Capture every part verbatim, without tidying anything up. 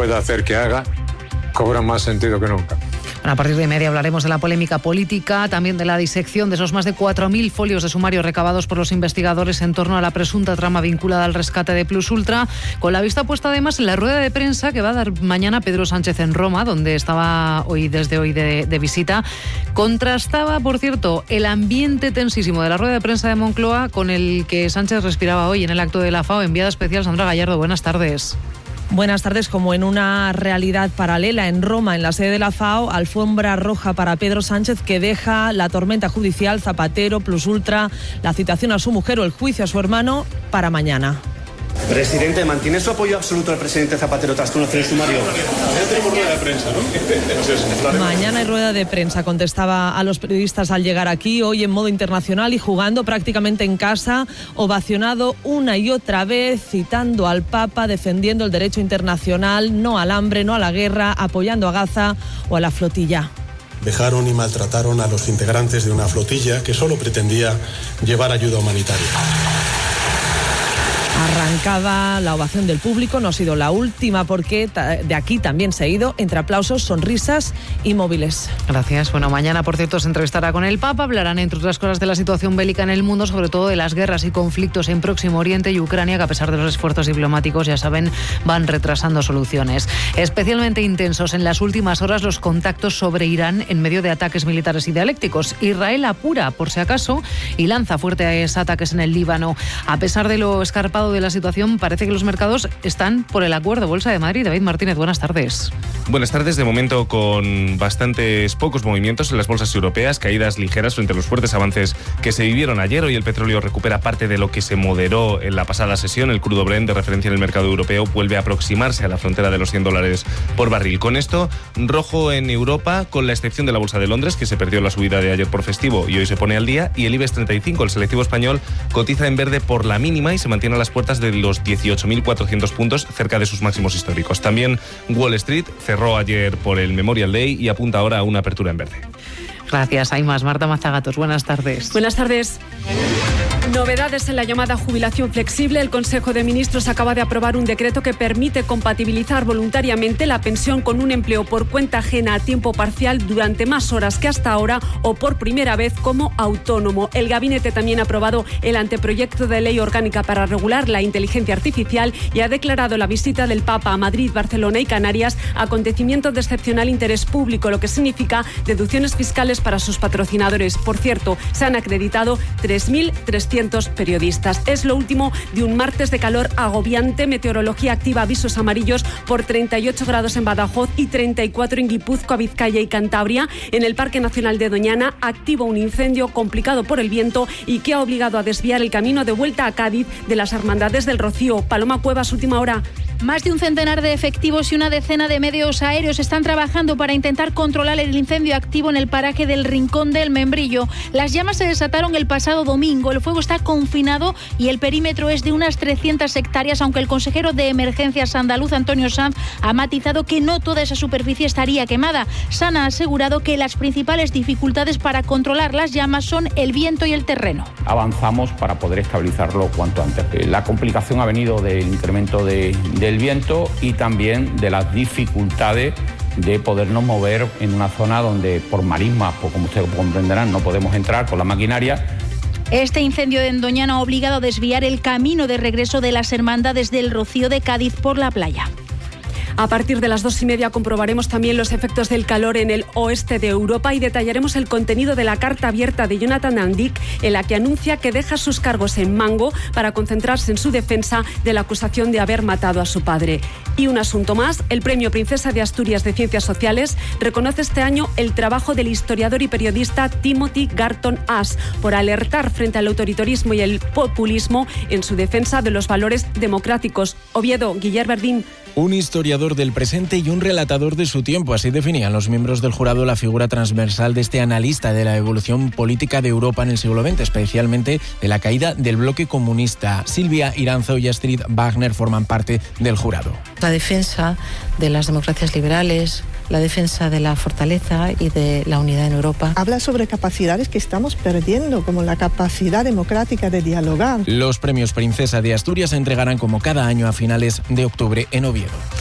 pueda hacer que haga, cobra más sentido que nunca. Bueno, a partir de media hablaremos de la polémica política, también de la disección de esos más de cuatro mil folios de sumario recabados por los investigadores en torno a la presunta trama vinculada al rescate de Plus Ultra, con la vista puesta además en la rueda de prensa que va a dar mañana Pedro Sánchez en Roma, donde estaba hoy desde hoy de, de visita. Contrastaba, por cierto, el ambiente tensísimo de la rueda de prensa de Moncloa con el que Sánchez respiraba hoy en el acto de la FAO. Enviada especial Sandra Gallardo, buenas tardes. Buenas tardes. Como en una realidad paralela en Roma, en la sede de la FAO, alfombra roja para Pedro Sánchez, que deja la tormenta judicial, Zapatero, Plus Ultra, la citación a su mujer o el juicio a su hermano para mañana. Presidente, ¿mantiene su apoyo absoluto al presidente Zapatero tras conocer el sumario? Ya tenemos rueda de prensa, ¿no? Mañana hay rueda de prensa, contestaba a los periodistas al llegar aquí, hoy en modo internacional y jugando prácticamente en casa, ovacionado una y otra vez, citando al Papa, defendiendo el derecho internacional, no al hambre, no a la guerra, apoyando a Gaza o a la flotilla. Dejaron y maltrataron a los integrantes de una flotilla que solo pretendía llevar ayuda humanitaria. Arrancaba la ovación del público, no ha sido la última porque de aquí también se ha ido entre aplausos, sonrisas y móviles. Gracias. Bueno, mañana, por cierto, se entrevistará con el Papa. Hablarán, entre otras cosas, de la situación bélica en el mundo, sobre todo de las guerras y conflictos en Próximo Oriente y Ucrania, que a pesar de los esfuerzos diplomáticos, ya saben, van retrasando soluciones. Especialmente intensos en las últimas horas los contactos sobre Irán en medio de ataques militares y dialécticos. Israel apura, por si acaso, y lanza fuertes ataques en el Líbano. A pesar de lo escarpado de la situación, parece que los mercados están por el acuerdo. Bolsa de Madrid, David Martínez, buenas tardes. Buenas tardes. De momento con bastantes pocos movimientos en las bolsas europeas, caídas ligeras frente a los fuertes avances que se vivieron ayer. Hoy el petróleo recupera parte de lo que se moderó en la pasada sesión. El crudo Brent, de referencia en el mercado europeo, vuelve a aproximarse a la frontera de los cien dólares por barril. Con esto, rojo en Europa, con la excepción de la Bolsa de Londres, que se perdió la subida de ayer por festivo y hoy se pone al día, y el IBEX treinta y cinco, el selectivo español, cotiza en verde por la mínima y se mantiene a las puertas de los dieciocho mil cuatrocientos puntos, cerca de sus máximos históricos. También Wall Street cerró ayer por el Memorial Day y apunta ahora a una apertura en verde. Gracias. Hay más. Marta Mazagatos, buenas tardes. Buenas tardes. Novedades en la llamada jubilación flexible. El Consejo de Ministros acaba de aprobar un decreto que permite compatibilizar voluntariamente la pensión con un empleo por cuenta ajena a tiempo parcial durante más horas que hasta ahora o por primera vez como autónomo. El Gabinete también ha aprobado el anteproyecto de ley orgánica para regular la inteligencia artificial y ha declarado la visita del Papa a Madrid, Barcelona y Canarias acontecimiento de excepcional interés público, lo que significa deducciones fiscales para sus patrocinadores. Por cierto, se han acreditado tres mil trescientos periodistas. Es lo último de un martes de calor agobiante. Meteorología activa avisos amarillos por treinta y ocho grados en Badajoz y treinta y cuatro en Guipúzcoa, Vizcaya y Cantabria. En el Parque Nacional de Doñana, activo un incendio complicado por el viento y que ha obligado a desviar el camino de vuelta a Cádiz de las Hermandades del Rocío. Paloma Cuevas, última hora. Más de un centenar de efectivos y una decena de medios aéreos están trabajando para intentar controlar el incendio activo en el paraje del Rincón del Membrillo. Las llamas se desataron el pasado domingo. El fuego está confinado y el perímetro es de unas trescientas hectáreas, aunque el consejero de Emergencias andaluz, Antonio Sanz, ha matizado que no toda esa superficie estaría quemada. Sanz ha asegurado que las principales dificultades para controlar las llamas son el viento y el terreno. Avanzamos para poder estabilizarlo cuanto antes. La complicación ha venido del incremento de, del viento y también de las dificultades de podernos mover en una zona donde por marismas, pues como ustedes comprenderán, no podemos entrar con la maquinaria. Este incendio en Doñana ha obligado a desviar el camino de regreso de las Hermandades del Rocío de Cádiz por la playa. A partir de las dos y media comprobaremos también los efectos del calor en el oeste de Europa y detallaremos el contenido de la carta abierta de Jonathan Andic, en la que anuncia que deja sus cargos en Mango para concentrarse en su defensa de la acusación de haber matado a su padre. Y un asunto más, el Premio Princesa de Asturias de Ciencias Sociales reconoce este año el trabajo del historiador y periodista Timothy Garton Ash por alertar frente al autoritarismo y el populismo en su defensa de los valores democráticos. Oviedo, Guillermo Verdín. Un historiador del presente y un relatador de su tiempo. Así definían los miembros del jurado la figura transversal de este analista de la evolución política de Europa en el siglo veinte, especialmente de la caída del bloque comunista. Silvia Iranzo y Astrid Wagner forman parte del jurado. La defensa de las democracias liberales, la defensa de la fortaleza y de la unidad en Europa. Habla sobre capacidades que estamos perdiendo, como la capacidad democrática de dialogar. Los premios Princesa de Asturias se entregarán como cada año a finales de octubre en Oviedo.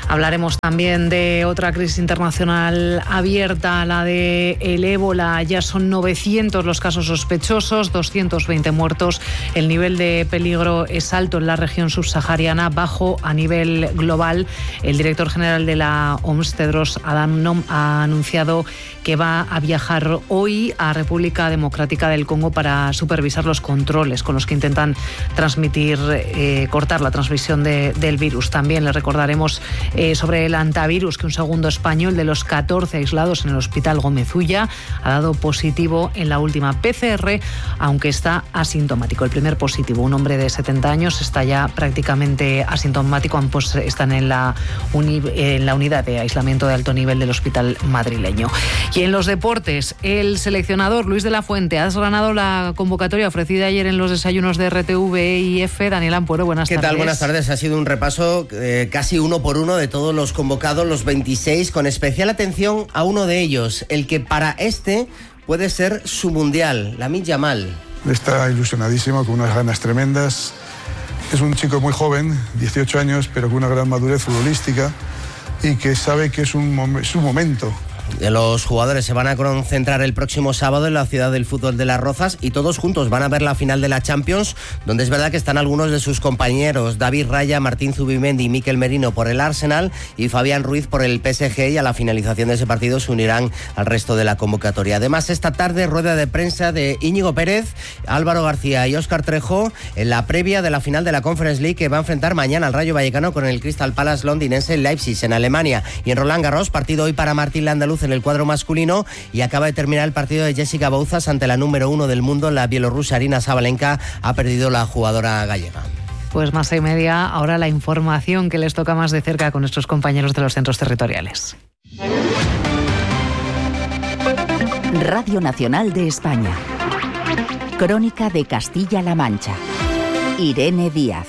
Hablaremos también de otra crisis internacional abierta, la de el ébola. Ya son novecientos los casos sospechosos, doscientos veinte muertos. El nivel de peligro es alto en la región subsahariana, bajo a nivel global. El director general de la O M S, Tedros Adhanom, ha anunciado que va a viajar hoy a República Democrática del Congo para supervisar los controles con los que intentan transmitir, eh, cortar la transmisión de, del virus. También le recordaremos eh, sobre el antivirus, que un segundo español de los catorce aislados en el Hospital Gómez Ulla ha dado positivo en la última P C R, aunque está asintomático. El primer positivo, un hombre de setenta años, está ya prácticamente asintomático. Ambos están en la, uni, en la unidad de aislamiento de alto nivel del hospital madrileño. Y en los deportes, el seleccionador Luis de la Fuente ha desgranado la convocatoria ofrecida ayer en los desayunos de R T V y F. Daniel Ampuero, buenas tardes. ¿Qué tal? Buenas tardes. Ha sido un repaso eh, casi uno por uno de todos los convocados, los veintiséis, con especial atención a uno de ellos, el que para este puede ser su mundial, Lamine Yamal. Está ilusionadísimo, con unas ganas tremendas. Es un chico muy joven, dieciocho años, pero con una gran madurez futbolística y que sabe que es un mom- su momento. Los jugadores se van a concentrar el próximo sábado en la ciudad del fútbol de Las Rozas y todos juntos van a ver la final de la Champions, donde es verdad que están algunos de sus compañeros, David Raya, Martín Zubimendi y Mikel Merino por el Arsenal y Fabián Ruiz por el P S G, y a la finalización de ese partido se unirán al resto de la convocatoria. Además, esta tarde rueda de prensa de Íñigo Pérez, Álvaro García y Óscar Trejo en la previa de la final de la Conference League, que va a enfrentar mañana al Rayo Vallecano con el Crystal Palace londinense en Leipzig, en Alemania. Y en Roland Garros, partido hoy para Martín Landaluz en el cuadro masculino, y acaba de terminar el partido de Jessica Bouzas ante la número uno del mundo, la bielorrusa Arina Sabalenka. Ha perdido la jugadora gallega. Pues más y media, ahora la información que les toca más de cerca con nuestros compañeros de los centros territoriales. Radio Nacional de España. Crónica de Castilla-La Mancha. Irene Díaz.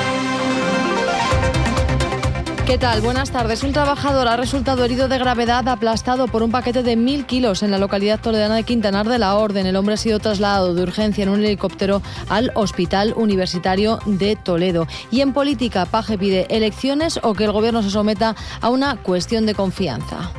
¿Qué tal? Buenas tardes. Un trabajador ha resultado herido de gravedad aplastado por un paquete de mil kilos en la localidad toledana de Quintanar de la Orden. El hombre ha sido trasladado de urgencia en un helicóptero al Hospital Universitario de Toledo. Y en política, Paje pide elecciones o que el gobierno se someta a una cuestión de confianza.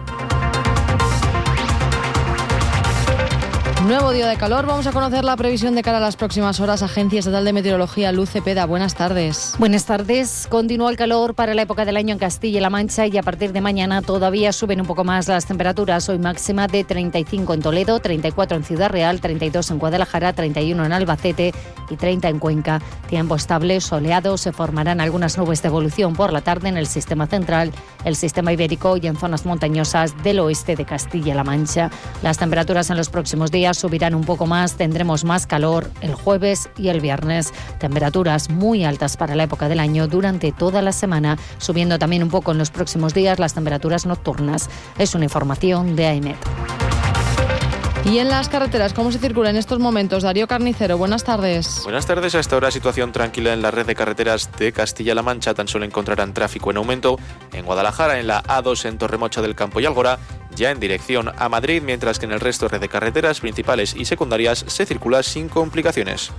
Nuevo día de calor. Vamos a conocer la previsión de cara a las próximas horas. Agencia Estatal de Meteorología, Luz Cepeda. Buenas tardes. Buenas tardes. Continúa el calor para la época del año en Castilla-La Mancha y a partir de mañana todavía suben un poco más las temperaturas. Hoy máxima de treinta y cinco en Toledo, treinta y cuatro en Ciudad Real, treinta y dos en Guadalajara, treinta y uno en Albacete y treinta en Cuenca. Tiempo estable, soleado. Se formarán algunas nubes de evolución por la tarde en el sistema central, el sistema ibérico y en zonas montañosas del oeste de Castilla-La Mancha. Las temperaturas en los próximos días subirán un poco más, tendremos más calor el jueves y el viernes. Temperaturas muy altas para la época del año durante toda la semana, subiendo también un poco en los próximos días las temperaturas nocturnas. Es una información de AEMET. Y en las carreteras, ¿cómo se circula en estos momentos? Darío Carnicero, buenas tardes. Buenas tardes. A esta hora situación tranquila en la red de carreteras de Castilla-La Mancha. Tan solo encontrarán tráfico en aumento en Guadalajara, en la A dos en Torremocha del Campo y Algora, ya en dirección a Madrid, mientras que en el resto de red de carreteras principales y secundarias se circula sin complicaciones.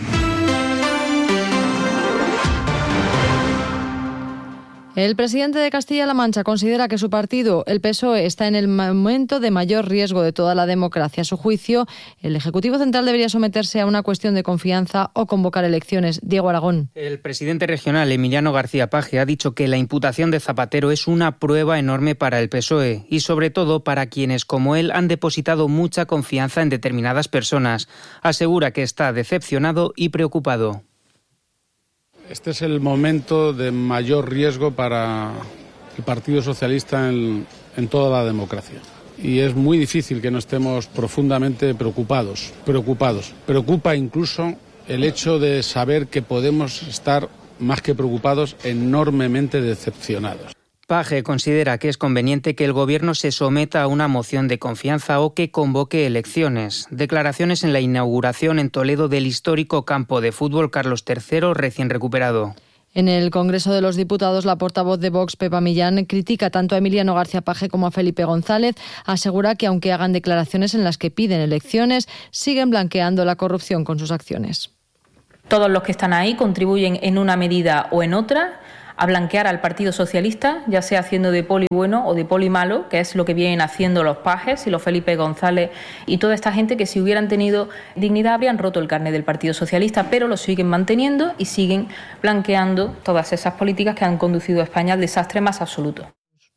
El presidente de Castilla-La Mancha considera que su partido, el P S O E, está en el momento de mayor riesgo de toda la democracia. A su juicio, el Ejecutivo Central debería someterse a una cuestión de confianza o convocar elecciones. Diego Aragón. El presidente regional, Emiliano García Paje, ha dicho que la imputación de Zapatero es una prueba enorme para el P S O E y, sobre todo, para quienes, como él, han depositado mucha confianza en determinadas personas. Asegura que está decepcionado y preocupado. Este es el momento de mayor riesgo para el Partido Socialista en, en toda la democracia. Y es muy difícil que no estemos profundamente preocupados, preocupados. Preocupa incluso el hecho de saber que podemos estar, más que preocupados, enormemente decepcionados. Paje considera que es conveniente que el Gobierno se someta a una moción de confianza o que convoque elecciones. Declaraciones en la inauguración en Toledo del histórico campo de fútbol Carlos tercero recién recuperado. En el Congreso de los Diputados, la portavoz de Vox, Pepa Millán, critica tanto a Emiliano García Paje como a Felipe González. Asegura que aunque hagan declaraciones en las que piden elecciones, siguen blanqueando la corrupción con sus acciones. Todos los que están ahí contribuyen en una medida o en otra a blanquear al Partido Socialista, ya sea haciendo de poli bueno o de poli malo, que es lo que vienen haciendo los Pajes y los Felipe González y toda esta gente que si hubieran tenido dignidad habrían roto el carnet del Partido Socialista, pero lo siguen manteniendo y siguen blanqueando todas esas políticas que han conducido a España al desastre más absoluto.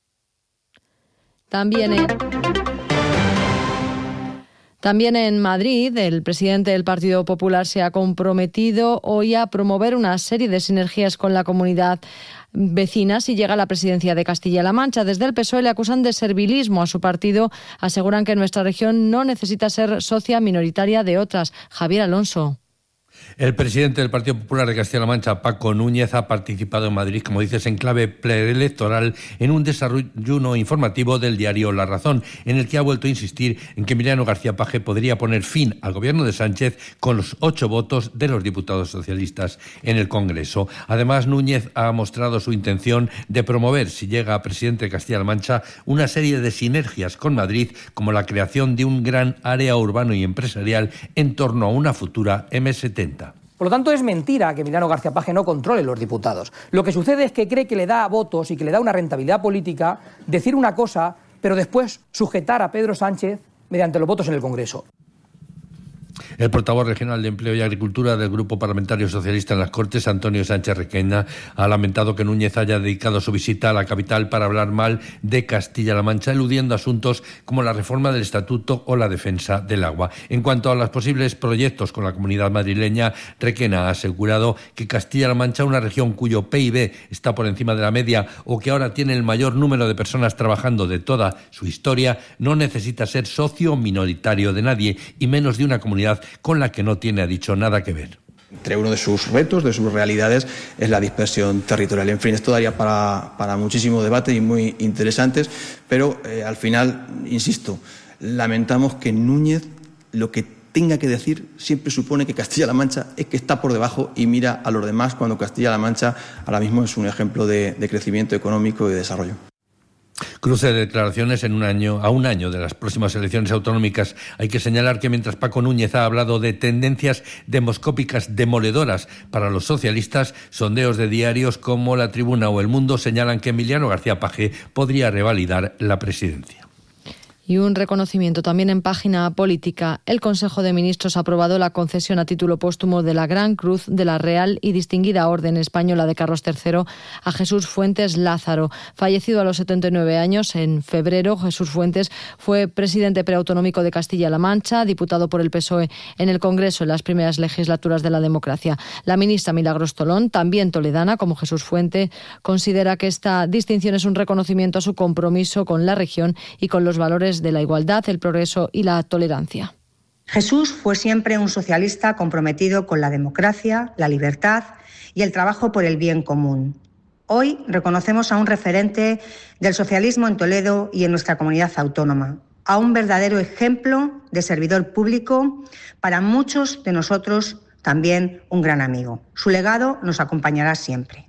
También en... También en Madrid, el presidente del Partido Popular se ha comprometido hoy a promover una serie de sinergias con la comunidad vecina si llega a la presidencia de Castilla-La Mancha. Desde el P S O E le acusan de servilismo a su partido. Aseguran que nuestra región no necesita ser socia minoritaria de otras. Javier Alonso. El presidente del Partido Popular de Castilla-La Mancha, Paco Núñez, ha participado en Madrid, como dices, en clave preelectoral en un desayuno informativo del diario La Razón, en el que ha vuelto a insistir en que Emiliano García Paje podría poner fin al gobierno de Sánchez con los ocho votos de los diputados socialistas en el Congreso. Además, Núñez ha mostrado su intención de promover, si llega a presidente de Castilla-La Mancha, una serie de sinergias con Madrid, como la creación de un gran área urbano y empresarial en torno a una futura eme setenta. Por lo tanto, es mentira que Emiliano García Paje no controle los diputados. Lo que sucede es que cree que le da votos y que le da una rentabilidad política decir una cosa, pero después sujetar a Pedro Sánchez mediante los votos en el Congreso. El portavoz regional de Empleo y Agricultura del Grupo Parlamentario Socialista en las Cortes, Antonio Sánchez Requena, ha lamentado que Núñez haya dedicado su visita a la capital para hablar mal de Castilla-La Mancha, eludiendo asuntos como la reforma del Estatuto o la defensa del agua. En cuanto a los posibles proyectos con la Comunidad madrileña, Requena ha asegurado que Castilla-La Mancha, una región cuyo P I B está por encima de la media o que ahora tiene el mayor número de personas trabajando de toda su historia, no necesita ser socio minoritario de nadie y menos de una comunidad con la que no tiene, ha dicho, nada que ver. Entre uno de sus retos, de sus realidades, es la dispersión territorial. En fin, esto daría para, para muchísimo debate y muy interesantes, pero eh, al final, insisto, lamentamos que Núñez lo que tenga que decir siempre supone que Castilla-La Mancha es que está por debajo y mira a los demás, cuando Castilla-La Mancha ahora mismo es un ejemplo de, de crecimiento económico y de desarrollo. Cruce de declaraciones en un año, a un año de las próximas elecciones autonómicas. Hay que señalar que mientras Paco Núñez ha hablado de tendencias demoscópicas demoledoras para los socialistas, sondeos de diarios como La Tribuna o El Mundo señalan que Emiliano García Paje podría revalidar la presidencia. Y un reconocimiento también en página política. El Consejo de Ministros ha aprobado la concesión a título póstumo de la Gran Cruz de la Real y Distinguida Orden Española de Carlos tercero a Jesús Fuentes Lázaro. Fallecido a los setenta y nueve años en febrero, Jesús Fuentes fue presidente preautonómico de Castilla-La Mancha, diputado por el P S O E en el Congreso en las primeras legislaturas de la democracia. La ministra Milagros Tolón, también toledana como Jesús Fuentes, considera que esta distinción es un reconocimiento a su compromiso con la región y con los valores de la igualdad, el progreso y la tolerancia. Jesús fue siempre un socialista comprometido con la democracia, la libertad y el trabajo por el bien común. Hoy reconocemos a un referente del socialismo en Toledo y en nuestra comunidad autónoma, a un verdadero ejemplo de servidor público, para muchos de nosotros también un gran amigo. Su legado nos acompañará siempre.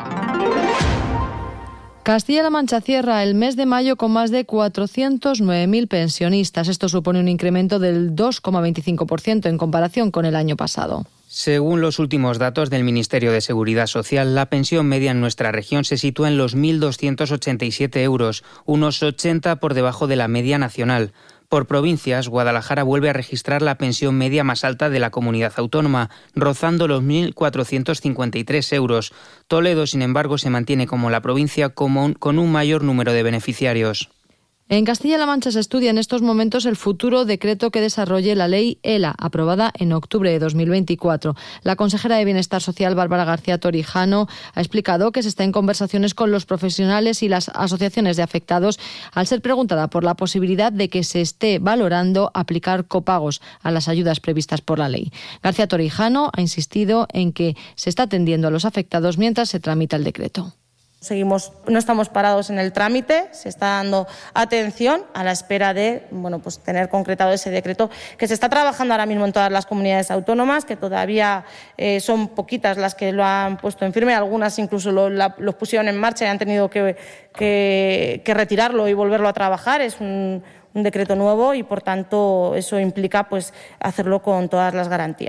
Castilla-La Mancha cierra el mes de mayo con más de cuatrocientos nueve mil pensionistas. Esto supone un incremento del dos coma veinticinco por ciento en comparación con el año pasado. Según los últimos datos del Ministerio de Seguridad Social, la pensión media en nuestra región se sitúa en los mil doscientos ochenta y siete euros, unos ochenta por debajo de la media nacional. Por provincias, Guadalajara vuelve a registrar la pensión media más alta de la comunidad autónoma, rozando los mil cuatrocientos cincuenta y tres euros. Toledo, sin embargo, se mantiene como la provincia común con un mayor número de beneficiarios. En Castilla-La Mancha se estudia en estos momentos el futuro decreto que desarrolle la ley ELA, aprobada en octubre de dos mil veinticuatro. La consejera de Bienestar Social, Bárbara García Torijano, ha explicado que se está en conversaciones con los profesionales y las asociaciones de afectados, al ser preguntada por la posibilidad de que se esté valorando aplicar copagos a las ayudas previstas por la ley. García Torijano ha insistido en que se está atendiendo a los afectados mientras se tramita el decreto. Seguimos, no estamos parados en el trámite, se está dando atención a la espera de bueno, pues tener concretado ese decreto que se está trabajando ahora mismo en todas las comunidades autónomas, que todavía eh, son poquitas las que lo han puesto en firme, algunas incluso lo, la, los pusieron en marcha y han tenido que, que, que retirarlo y volverlo a trabajar. Es un, un decreto nuevo y, por tanto, eso implica pues hacerlo con todas las garantías.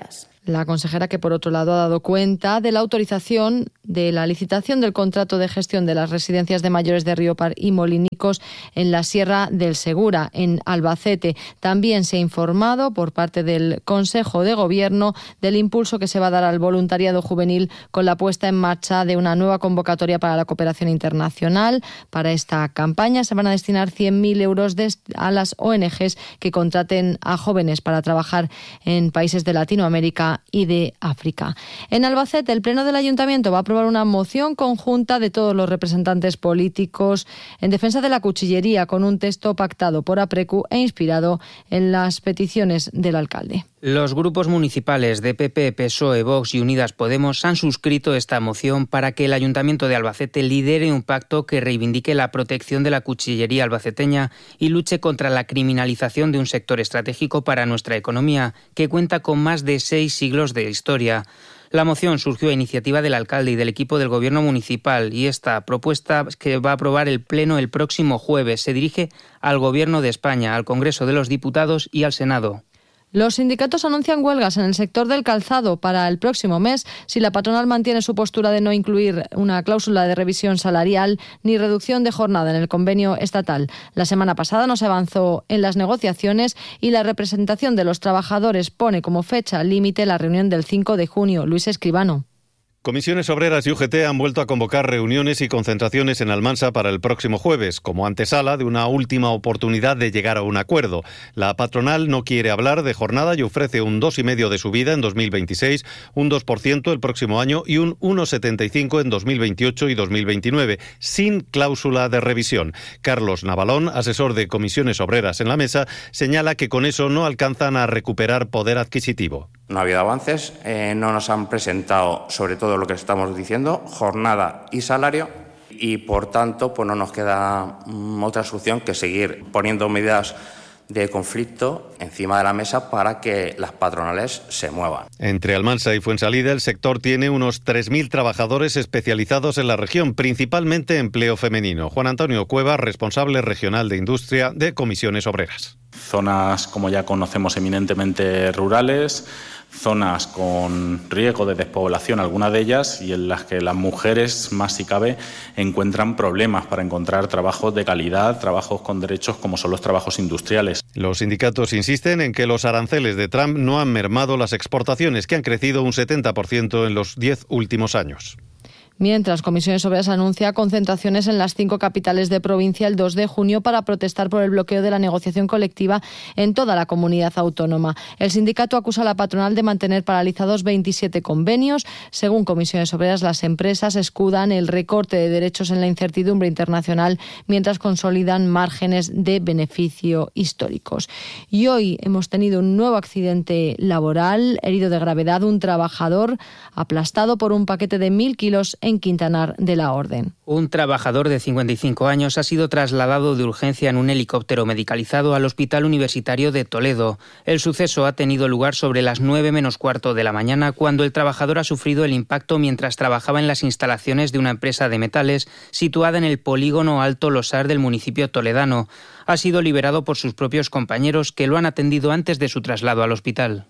La consejera, que por otro lado ha dado cuenta de la autorización de la licitación del contrato de gestión de las residencias de mayores de Riopar y Molinicos en la Sierra del Segura, en Albacete. También se ha informado por parte del Consejo de Gobierno del impulso que se va a dar al voluntariado juvenil con la puesta en marcha de una nueva convocatoria para la cooperación internacional. Para esta campaña se van a destinar cien mil euros de, a las O N Ges que contraten a jóvenes para trabajar en países de Latinoamérica y de África. En Albacete, el Pleno del Ayuntamiento va a aprobar una moción conjunta de todos los representantes políticos en defensa de la cuchillería, con un texto pactado por APRECU e inspirado en las peticiones del alcalde. Los grupos municipales de P P, P S O E, Vox y Unidas Podemos han suscrito esta moción para que el Ayuntamiento de Albacete lidere un pacto que reivindique la protección de la cuchillería albaceteña y luche contra la criminalización de un sector estratégico para nuestra economía, que cuenta con más de seis siglos de historia. La moción surgió a iniciativa del alcalde y del equipo del gobierno municipal, y esta propuesta, que va a aprobar el Pleno el próximo jueves, se dirige al Gobierno de España, al Congreso de los Diputados y al Senado. Los sindicatos anuncian huelgas en el sector del calzado para el próximo mes si la patronal mantiene su postura de no incluir una cláusula de revisión salarial ni reducción de jornada en el convenio estatal. La semana pasada no se avanzó en las negociaciones y la representación de los trabajadores pone como fecha límite la reunión del cinco de junio. Luis Escribano. Comisiones Obreras y U G T han vuelto a convocar reuniones y concentraciones en Almansa para el próximo jueves, como antesala de una última oportunidad de llegar a un acuerdo. La patronal no quiere hablar de jornada y ofrece un dos coma cinco por ciento de subida en dos mil veintiséis, un dos por ciento el próximo año y un uno coma setenta y cinco por ciento en dos mil veintiocho y dos mil veintinueve, sin cláusula de revisión. Carlos Navalón, asesor de Comisiones Obreras en la mesa, señala que con eso no alcanzan a recuperar poder adquisitivo. No ha habido avances, eh, no nos han presentado, sobre todo lo que estamos diciendo, jornada y salario, y por tanto pues no nos queda mm, otra solución que seguir poniendo medidas de conflicto encima de la mesa para que las patronales se muevan. Entre Almansa y Fuensalida, el sector tiene unos tres mil trabajadores especializados en la región, principalmente empleo femenino. Juan Antonio Cueva, responsable regional de Industria de Comisiones Obreras. Zonas, como ya conocemos, eminentemente rurales, zonas con riesgo de despoblación, algunas de ellas, y en las que las mujeres, más si cabe, encuentran problemas para encontrar trabajos de calidad, trabajos con derechos como son los trabajos industriales. Los sindicatos insisten en que los aranceles de Trump no han mermado las exportaciones, que han crecido un setenta por ciento en los diez últimos años. Mientras, Comisiones Obreras anuncia concentraciones en las cinco capitales de provincia el dos de junio para protestar por el bloqueo de la negociación colectiva en toda la comunidad autónoma. El sindicato acusa a la patronal de mantener paralizados veintisiete convenios. Según Comisiones Obreras, las empresas escudan el recorte de derechos en la incertidumbre internacional mientras consolidan márgenes de beneficio históricos. Y hoy hemos tenido un nuevo accidente laboral, herido de gravedad un trabajador aplastado por un paquete de mil kilos en Quintanar de la Orden. Un trabajador de cincuenta y cinco años ha sido trasladado de urgencia en un helicóptero medicalizado al Hospital Universitario de Toledo. El suceso ha tenido lugar sobre las nueve menos cuarto de la mañana, cuando el trabajador ha sufrido el impacto mientras trabajaba en las instalaciones de una empresa de metales situada en el polígono Alto Losar del municipio toledano. Ha sido liberado por sus propios compañeros, que lo han atendido antes de su traslado al hospital.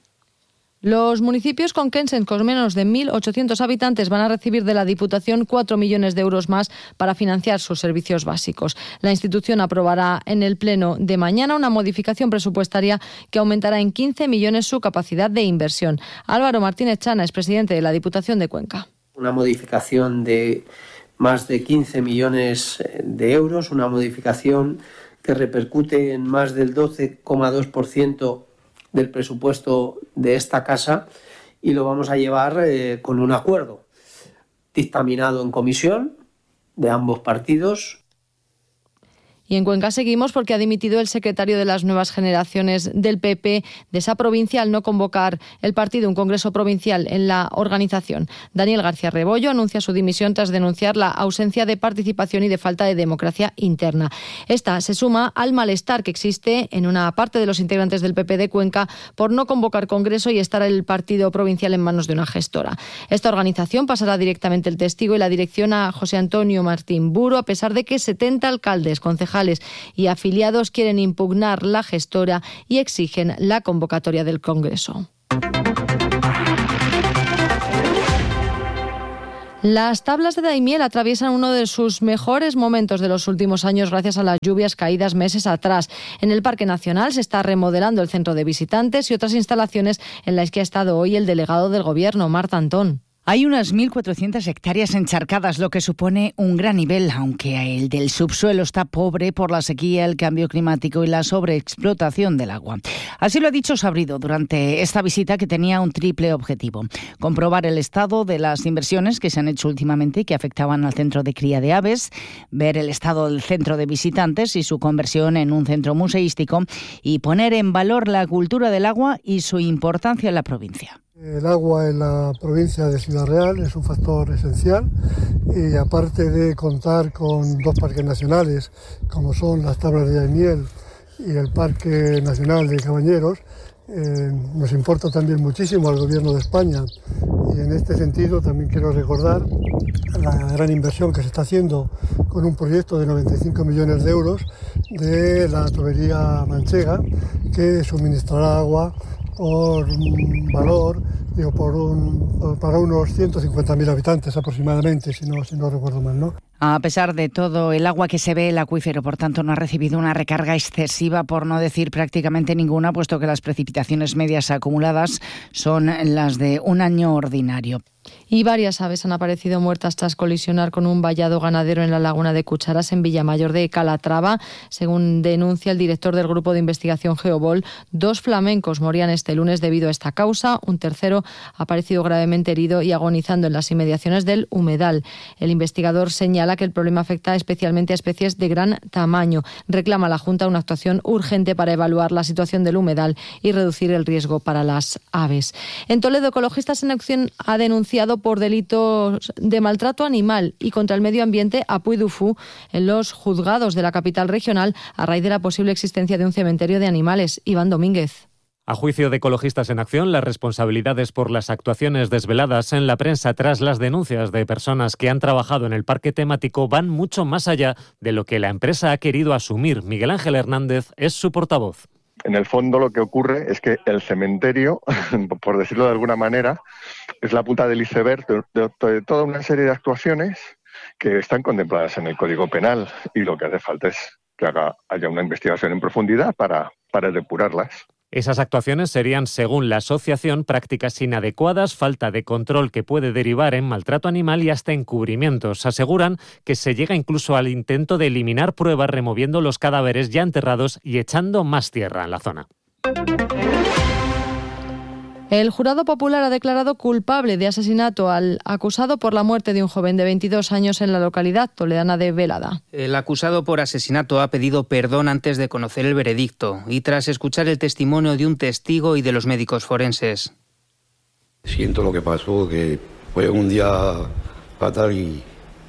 Los municipios conquenses con menos de mil ochocientos habitantes van a recibir de la Diputación cuatro millones de euros más para financiar sus servicios básicos. La institución aprobará en el Pleno de mañana una modificación presupuestaria que aumentará en quince millones su capacidad de inversión. Álvaro Martínez Chana es presidente de la Diputación de Cuenca. Una modificación de más de quince millones de euros, una modificación que repercute en más del doce coma dos por ciento del presupuesto de esta casa, y lo vamos a llevar eh, con un acuerdo dictaminado en comisión de ambos partidos. Y en Cuenca seguimos porque ha dimitido el secretario de las Nuevas Generaciones del P P de esa provincia al no convocar el partido un congreso provincial en la organización. Daniel García Rebollo anuncia su dimisión tras denunciar la ausencia de participación y de falta de democracia interna. Esta se suma al malestar que existe en una parte de los integrantes del P P de Cuenca por no convocar congreso y estar el partido provincial en manos de una gestora. Esta organización pasará directamente el testigo y la dirección a José Antonio Martín Buro, a pesar de que setenta alcaldes, concejales y afiliados quieren impugnar la gestora y exigen la convocatoria del Congreso. Las tablas de Daimiel atraviesan uno de sus mejores momentos de los últimos años gracias a las lluvias caídas meses atrás. En el Parque Nacional se está remodelando el centro de visitantes y otras instalaciones en las que ha estado hoy el delegado del Gobierno, Marta Antón. Hay unas mil cuatrocientas hectáreas encharcadas, lo que supone un gran nivel, aunque el del subsuelo está pobre por la sequía, el cambio climático y la sobreexplotación del agua. Así lo ha dicho Sabrido durante esta visita, que tenía un triple objetivo: comprobar el estado de las inversiones que se han hecho últimamente y que afectaban al centro de cría de aves, ver el estado del centro de visitantes y su conversión en un centro museístico, y poner en valor la cultura del agua y su importancia en la provincia. El agua en la provincia de Ciudad Real es un factor esencial y, aparte de contar con dos parques nacionales como son las Tablas de Daimiel y el Parque Nacional de Cabañeros, eh, nos importa también muchísimo al Gobierno de España, y en este sentido también quiero recordar la gran inversión que se está haciendo con un proyecto de noventa y cinco millones de euros de la tubería manchega, que suministrará agua por un valor, digo, por un, para unos ciento cincuenta mil habitantes aproximadamente, si no, si no recuerdo mal, ¿no? A pesar de todo el agua que se ve, el acuífero, por tanto, no ha recibido una recarga excesiva, por no decir prácticamente ninguna, puesto que las precipitaciones medias acumuladas son las de un año ordinario. Y varias aves han aparecido muertas tras colisionar con un vallado ganadero en la laguna de Cucharas, en Villamayor de Calatrava. Según denuncia el director del Grupo de Investigación Geobol, dos flamencos morían este lunes debido a esta causa. Un tercero ha aparecido gravemente herido y agonizando en las inmediaciones del humedal. El investigador señala que el problema afecta especialmente a especies de gran tamaño. Reclama a la Junta una actuación urgente para evaluar la situación del humedal y reducir el riesgo para las aves. En Toledo, Ecologistas en Acción ha denunciado por delitos de maltrato animal y contra el medio ambiente a Puy du Fou en los juzgados de la capital regional, a raíz de la posible existencia de un cementerio de animales. Iván Domínguez. A juicio de Ecologistas en Acción, las responsabilidades por las actuaciones desveladas en la prensa tras las denuncias de personas que han trabajado en el parque temático van mucho más allá de lo que la empresa ha querido asumir. Miguel Ángel Hernández es su portavoz. En el fondo lo que ocurre es que el cementerio, por decirlo de alguna manera, es la punta del iceberg de, de, de toda una serie de actuaciones que están contempladas en el Código Penal, y lo que hace falta es que haga, haya una investigación en profundidad para, para depurarlas. Esas actuaciones serían, según la asociación, prácticas inadecuadas, falta de control que puede derivar en maltrato animal y hasta encubrimientos. Aseguran que se llega incluso al intento de eliminar pruebas, removiendo los cadáveres ya enterrados y echando más tierra en la zona. El jurado popular ha declarado culpable de asesinato al acusado por la muerte de un joven de veintidós años en la localidad toledana de Velada. El acusado por asesinato ha pedido perdón antes de conocer el veredicto y tras escuchar el testimonio de un testigo y de los médicos forenses. Siento lo que pasó, que fue un día fatal y,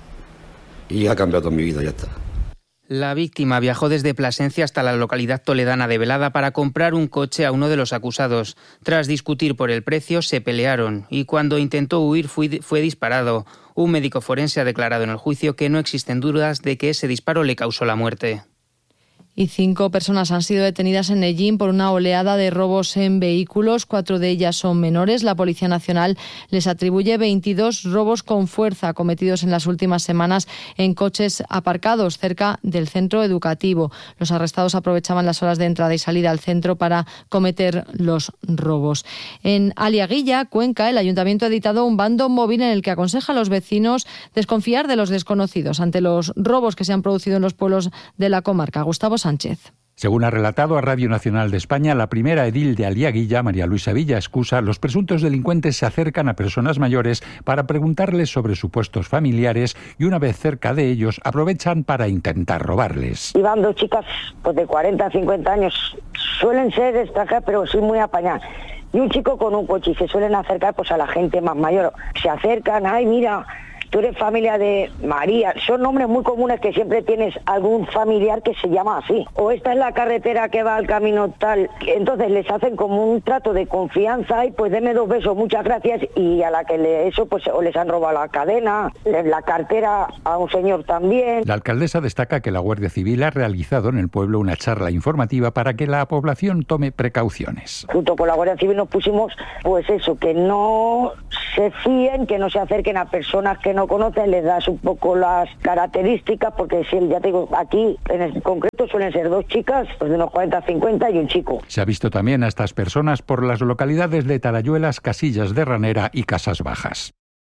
y ha cambiado mi vida, ya está. La víctima viajó desde Plasencia hasta la localidad toledana de Velada para comprar un coche a uno de los acusados. Tras discutir por el precio, se pelearon y cuando intentó huir fue, fue disparado. Un médico forense ha declarado en el juicio que no existen dudas de que ese disparo le causó la muerte. Y cinco personas han sido detenidas en Ellín por una oleada de robos en vehículos. Cuatro de ellas son menores. La Policía Nacional les atribuye veintidós robos con fuerza cometidos en las últimas semanas en coches aparcados cerca del centro educativo. Los arrestados aprovechaban las horas de entrada y salida al centro para cometer los robos. En Aliaguilla, Cuenca, el Ayuntamiento ha editado un bando móvil en el que aconseja a los vecinos desconfiar de los desconocidos ante los robos que se han producido en los pueblos de la comarca. Gustavo Sánchez. Según ha relatado a Radio Nacional de España, la primera edil de Aliaguilla, María Luisa Villa Escusa, los presuntos delincuentes se acercan a personas mayores para preguntarles sobre supuestos familiares y una vez cerca de ellos aprovechan para intentar robarles. Iban dos chicas pues de cuarenta, cincuenta años, suelen ser extranjeras pero sí muy apañadas. Y un chico con un coche y se suelen acercar pues a la gente más mayor. Se acercan, ay mira, tú eres familia de María. Son nombres muy comunes que siempre tienes algún familiar que se llama así. O esta es la carretera que va al camino tal. Entonces les hacen como un trato de confianza y pues deme dos besos, muchas gracias. Y a la que le eso pues o les han robado la cadena, la cartera a un señor también. La alcaldesa destaca que la Guardia Civil ha realizado en el pueblo una charla informativa para que la población tome precauciones. Junto con la Guardia Civil nos pusimos pues eso, que no se fíen, que no se acerquen a personas que no no conocen les das un poco las características, porque si ya te digo, aquí en el concreto suelen ser dos chicas, pues de unos cuarenta a cincuenta y un chico. Se ha visto también a estas personas por las localidades de Talayuelas, Casillas de Ranera y Casas Bajas.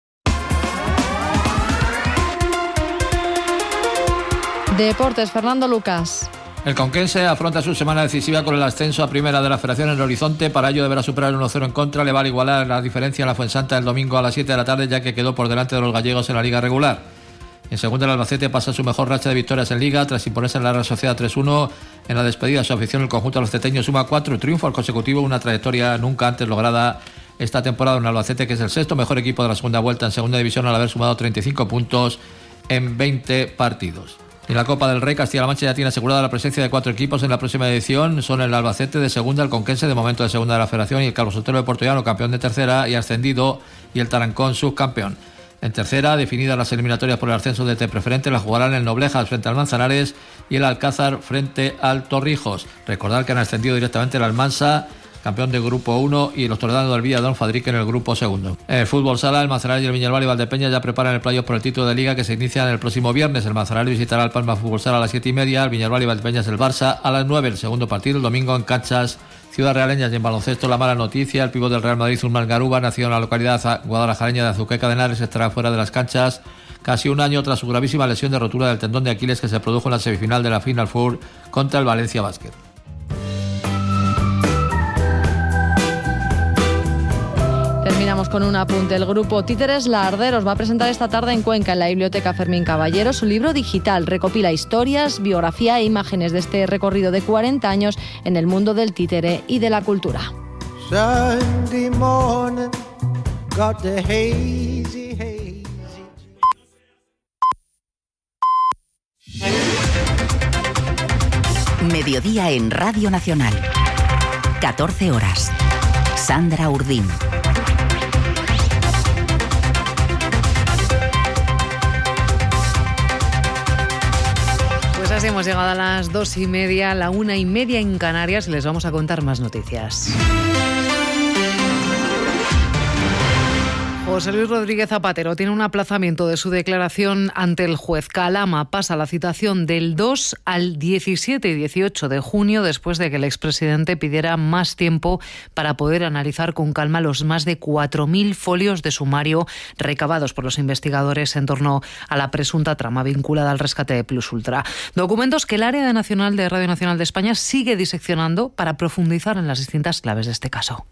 Deportes, Fernando Lucas. El conquense afronta su semana decisiva con el ascenso a primera de la Federación en el horizonte. Para ello deberá superar el uno cero en contra. Le va a igualar la diferencia en la Fuensanta el domingo a las siete de la tarde, ya que quedó por delante de los gallegos en la liga regular. En segunda, el Albacete pasa su mejor racha de victorias en liga tras imponerse en la Real Sociedad tres uno. En la despedida de su afición, el conjunto de los ceteños suma cuatro triunfos consecutivos, una trayectoria nunca antes lograda esta temporada. Un Albacete que es el sexto mejor equipo de la segunda vuelta en segunda división al haber sumado treinta y cinco puntos en veinte partidos. En la Copa del Rey, Castilla-La Mancha ya tiene asegurada la presencia de cuatro equipos en la próxima edición. Son el Albacete de segunda, el Conquense de momento de segunda de la Federación y el Calvo Sotelo de Puertollano, campeón de tercera y ascendido, y el Tarancón subcampeón. En tercera, definidas las eliminatorias por el ascenso de T preferente, las jugarán el Noblejas frente al Manzanares y el Alcázar frente al Torrijos. Recordar que han ascendido directamente el Almansa, campeón del grupo uno, y los toledanos del Villadón Fadrique en el grupo segundo. En el fútbol sala, el Manzanares y el Viñalbal y Valdepeñas ya preparan el playoff por el título de liga que se inicia el próximo viernes. El Manzanares visitará al Palma Fútbol Sala a las siete y media, el Viñalbal y Valdepeñas el Barça a las nueve. El segundo partido el domingo en canchas Ciudad Realeñas. Y en baloncesto, la mala noticia: el pívot del Real Madrid, Zulmán Garuba, nacido en la localidad guadalajareña de Azuqueca de Henares, estará fuera de las canchas casi un año tras su gravísima lesión de rotura del tendón de Aquiles que se produjo en la semifinal de la Final Four contra el Valencia Basket. Terminamos con un apunte. El grupo Títeres Larderos va a presentar esta tarde en Cuenca, en la Biblioteca Fermín Caballero, su libro digital. Recopila historias, biografía e imágenes de este recorrido de cuarenta años en el mundo del títere y de la cultura. Sunday morning, got the hazy, hazy. Mediodía en Radio Nacional. catorce horas. Sandra Urdín. Pues así hemos llegado a las dos y media, la una y media en Canarias, y les vamos a contar más noticias. José Luis Rodríguez Zapatero tiene un aplazamiento de su declaración ante el juez. Calama pasa la citación del dos al diecisiete y dieciocho de junio, después de que el expresidente pidiera más tiempo para poder analizar con calma los más de cuatro mil folios de sumario recabados por los investigadores en torno a la presunta trama vinculada al rescate de Plus Ultra. Documentos que el área nacional de Radio Nacional de España sigue diseccionando para profundizar en las distintas claves de este caso.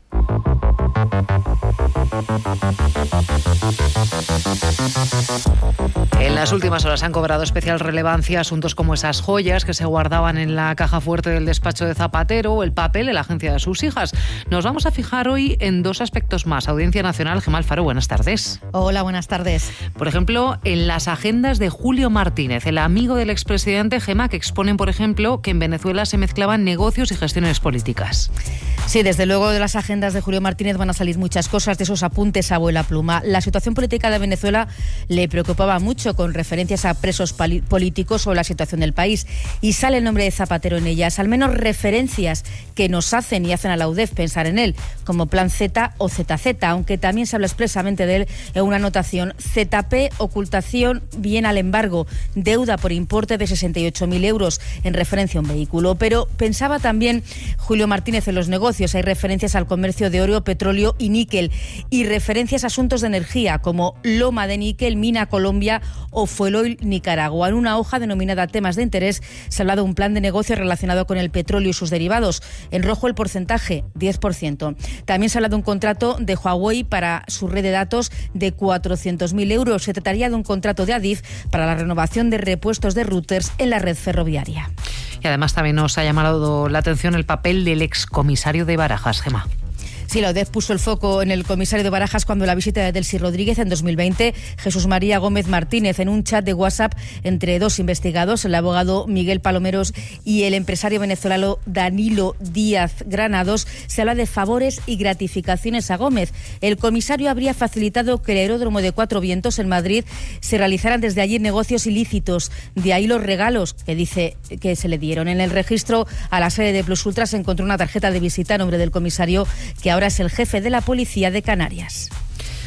En las últimas horas han cobrado especial relevancia asuntos como esas joyas que se guardaban en la caja fuerte del despacho de Zapatero o el papel en la agencia de sus hijas. Nos vamos a fijar hoy en dos aspectos más. Audiencia Nacional, Gemma Alfaro, buenas tardes. Hola, buenas tardes. Por ejemplo, en las agendas de Julio Martínez, el amigo del expresidente, Gemma, que exponen, por ejemplo, que en Venezuela se mezclaban negocios y gestiones políticas. Sí, desde luego de las agendas de Julio Martínez van a salir muchas cosas, de esos apuntes a abuela pluma. La situación política de Venezuela le preocupaba mucho, con referencias a presos políticos o la situación del país, y sale el nombre de Zapatero en ellas, al menos referencias que nos hacen y hacen a la U D E F pensar en él, como Plan Z o Z Z, aunque también se habla expresamente de él en una anotación: Z P, ocultación, bien al embargo, deuda por importe de sesenta y ocho mil euros en referencia a un vehículo. Pero pensaba también Julio Martínez en los negocios. Hay referencias al comercio de oro, petróleo y níquel, y referencias a asuntos de energía como Loma de Níquel, Mina Colombia o Fueloil Nicaragua. En una hoja denominada Temas de Interés se habla de un plan de negocio relacionado con el petróleo y sus derivados. En rojo el porcentaje, diez por ciento. También se habla de un contrato de Huawei para su red de datos de cuatrocientos mil euros. Se trataría de un contrato de Adif para la renovación de repuestos de routers en la red ferroviaria. Y además también nos ha llamado la atención el papel del excomisario de Barajas, Gemma. Sí, la U D E F puso el foco en el comisario de Barajas cuando la visita de Delcy Rodríguez en dos mil veinte, Jesús María Gómez Martínez, en un chat de WhatsApp entre dos investigados, el abogado Miguel Palomeros y el empresario venezolano Danilo Díaz Granados, se habla de favores y gratificaciones a Gómez. El comisario habría facilitado que el aeródromo de Cuatro Vientos en Madrid se realizaran desde allí negocios ilícitos. De ahí los regalos que dice que se le dieron. En el registro a la sede de Plus Ultra se encontró una tarjeta de visita a nombre del comisario, que ahora es el jefe de la policía de Canarias.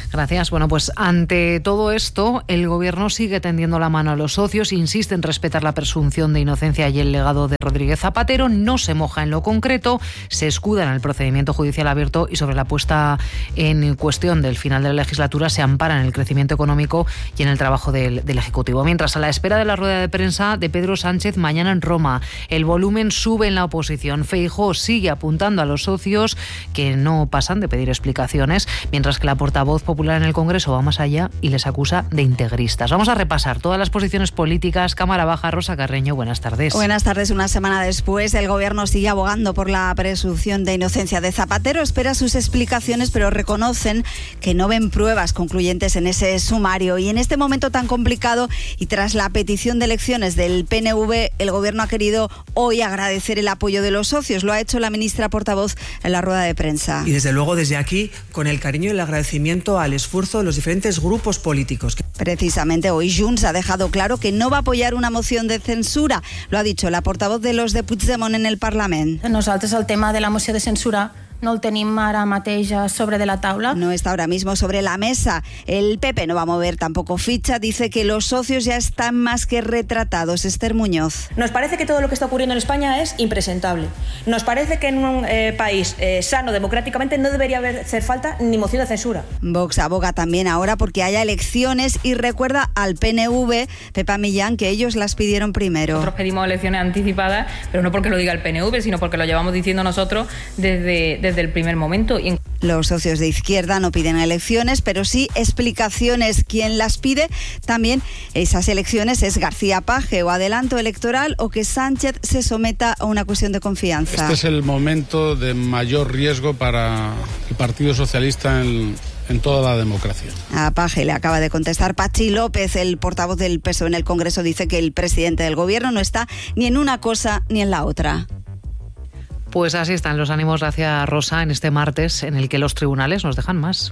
Gracias. Bueno, pues ante todo esto, el Gobierno sigue tendiendo la mano a los socios, insiste en respetar la presunción de inocencia y el legado de Rodríguez Zapatero, no se moja en lo concreto, se escuda en el procedimiento judicial abierto y sobre la puesta en cuestión del final de la legislatura se ampara en el crecimiento económico y en el trabajo del, del Ejecutivo. Mientras, a la espera de la rueda de prensa de Pedro Sánchez mañana en Roma, el volumen sube en la oposición. Feijóo sigue apuntando a los socios que no pasan de pedir explicaciones, mientras que la portavoz popular en el Congreso va más allá y les acusa de integristas. Vamos a repasar todas las posiciones políticas. Cámara Baja, Rosa Carreño, buenas tardes. Buenas tardes. Una semana después, el Gobierno sigue abogando por la presunción de inocencia de Zapatero. Espera sus explicaciones, pero reconocen que no ven pruebas concluyentes en ese sumario. Y en este momento tan complicado y tras la petición de elecciones del P N V, el Gobierno ha querido hoy agradecer el apoyo de los socios. Lo ha hecho la ministra portavoz en la rueda de prensa. Y desde luego desde aquí, con el cariño y el agradecimiento al esfuerzo de los diferentes grupos políticos. Precisamente hoy Junts ha dejado claro que no va a apoyar una moción de censura. Lo ha dicho la portavoz de los de Puigdemont en el Parlamento. Nosaltres el tema de la moció de censura no el tenim ara mateix sobre de la taula. No está ahora mismo sobre la mesa. El P P no va a mover tampoco ficha. Dice que los socios ya están más que retratados. Esther Muñoz. Nos parece que todo lo que está ocurriendo en España es impresentable. Nos parece que en un eh, país eh, sano democráticamente no debería haber, hacer falta ni moción de censura. Vox aboga también ahora porque haya elecciones y recuerda al P N V, Pepa Millán, que ellos las pidieron primero. Nosotros pedimos elecciones anticipadas, pero no porque lo diga el P N V, sino porque lo llevamos diciendo nosotros desde... desde el primer momento. Los socios de izquierda no piden elecciones, pero sí explicaciones. Quien las pide también esas elecciones es García Paje, o adelanto electoral o que Sánchez se someta a una cuestión de confianza. Este es el momento de mayor riesgo para el Partido Socialista en, en toda la democracia. A Paje le acaba de contestar Pachi López, el portavoz del P S O E en el Congreso, dice que el presidente del Gobierno no está ni en una cosa ni en la otra. Pues así están los ánimos, gracias Rosa, en este martes en el que los tribunales nos dejan más.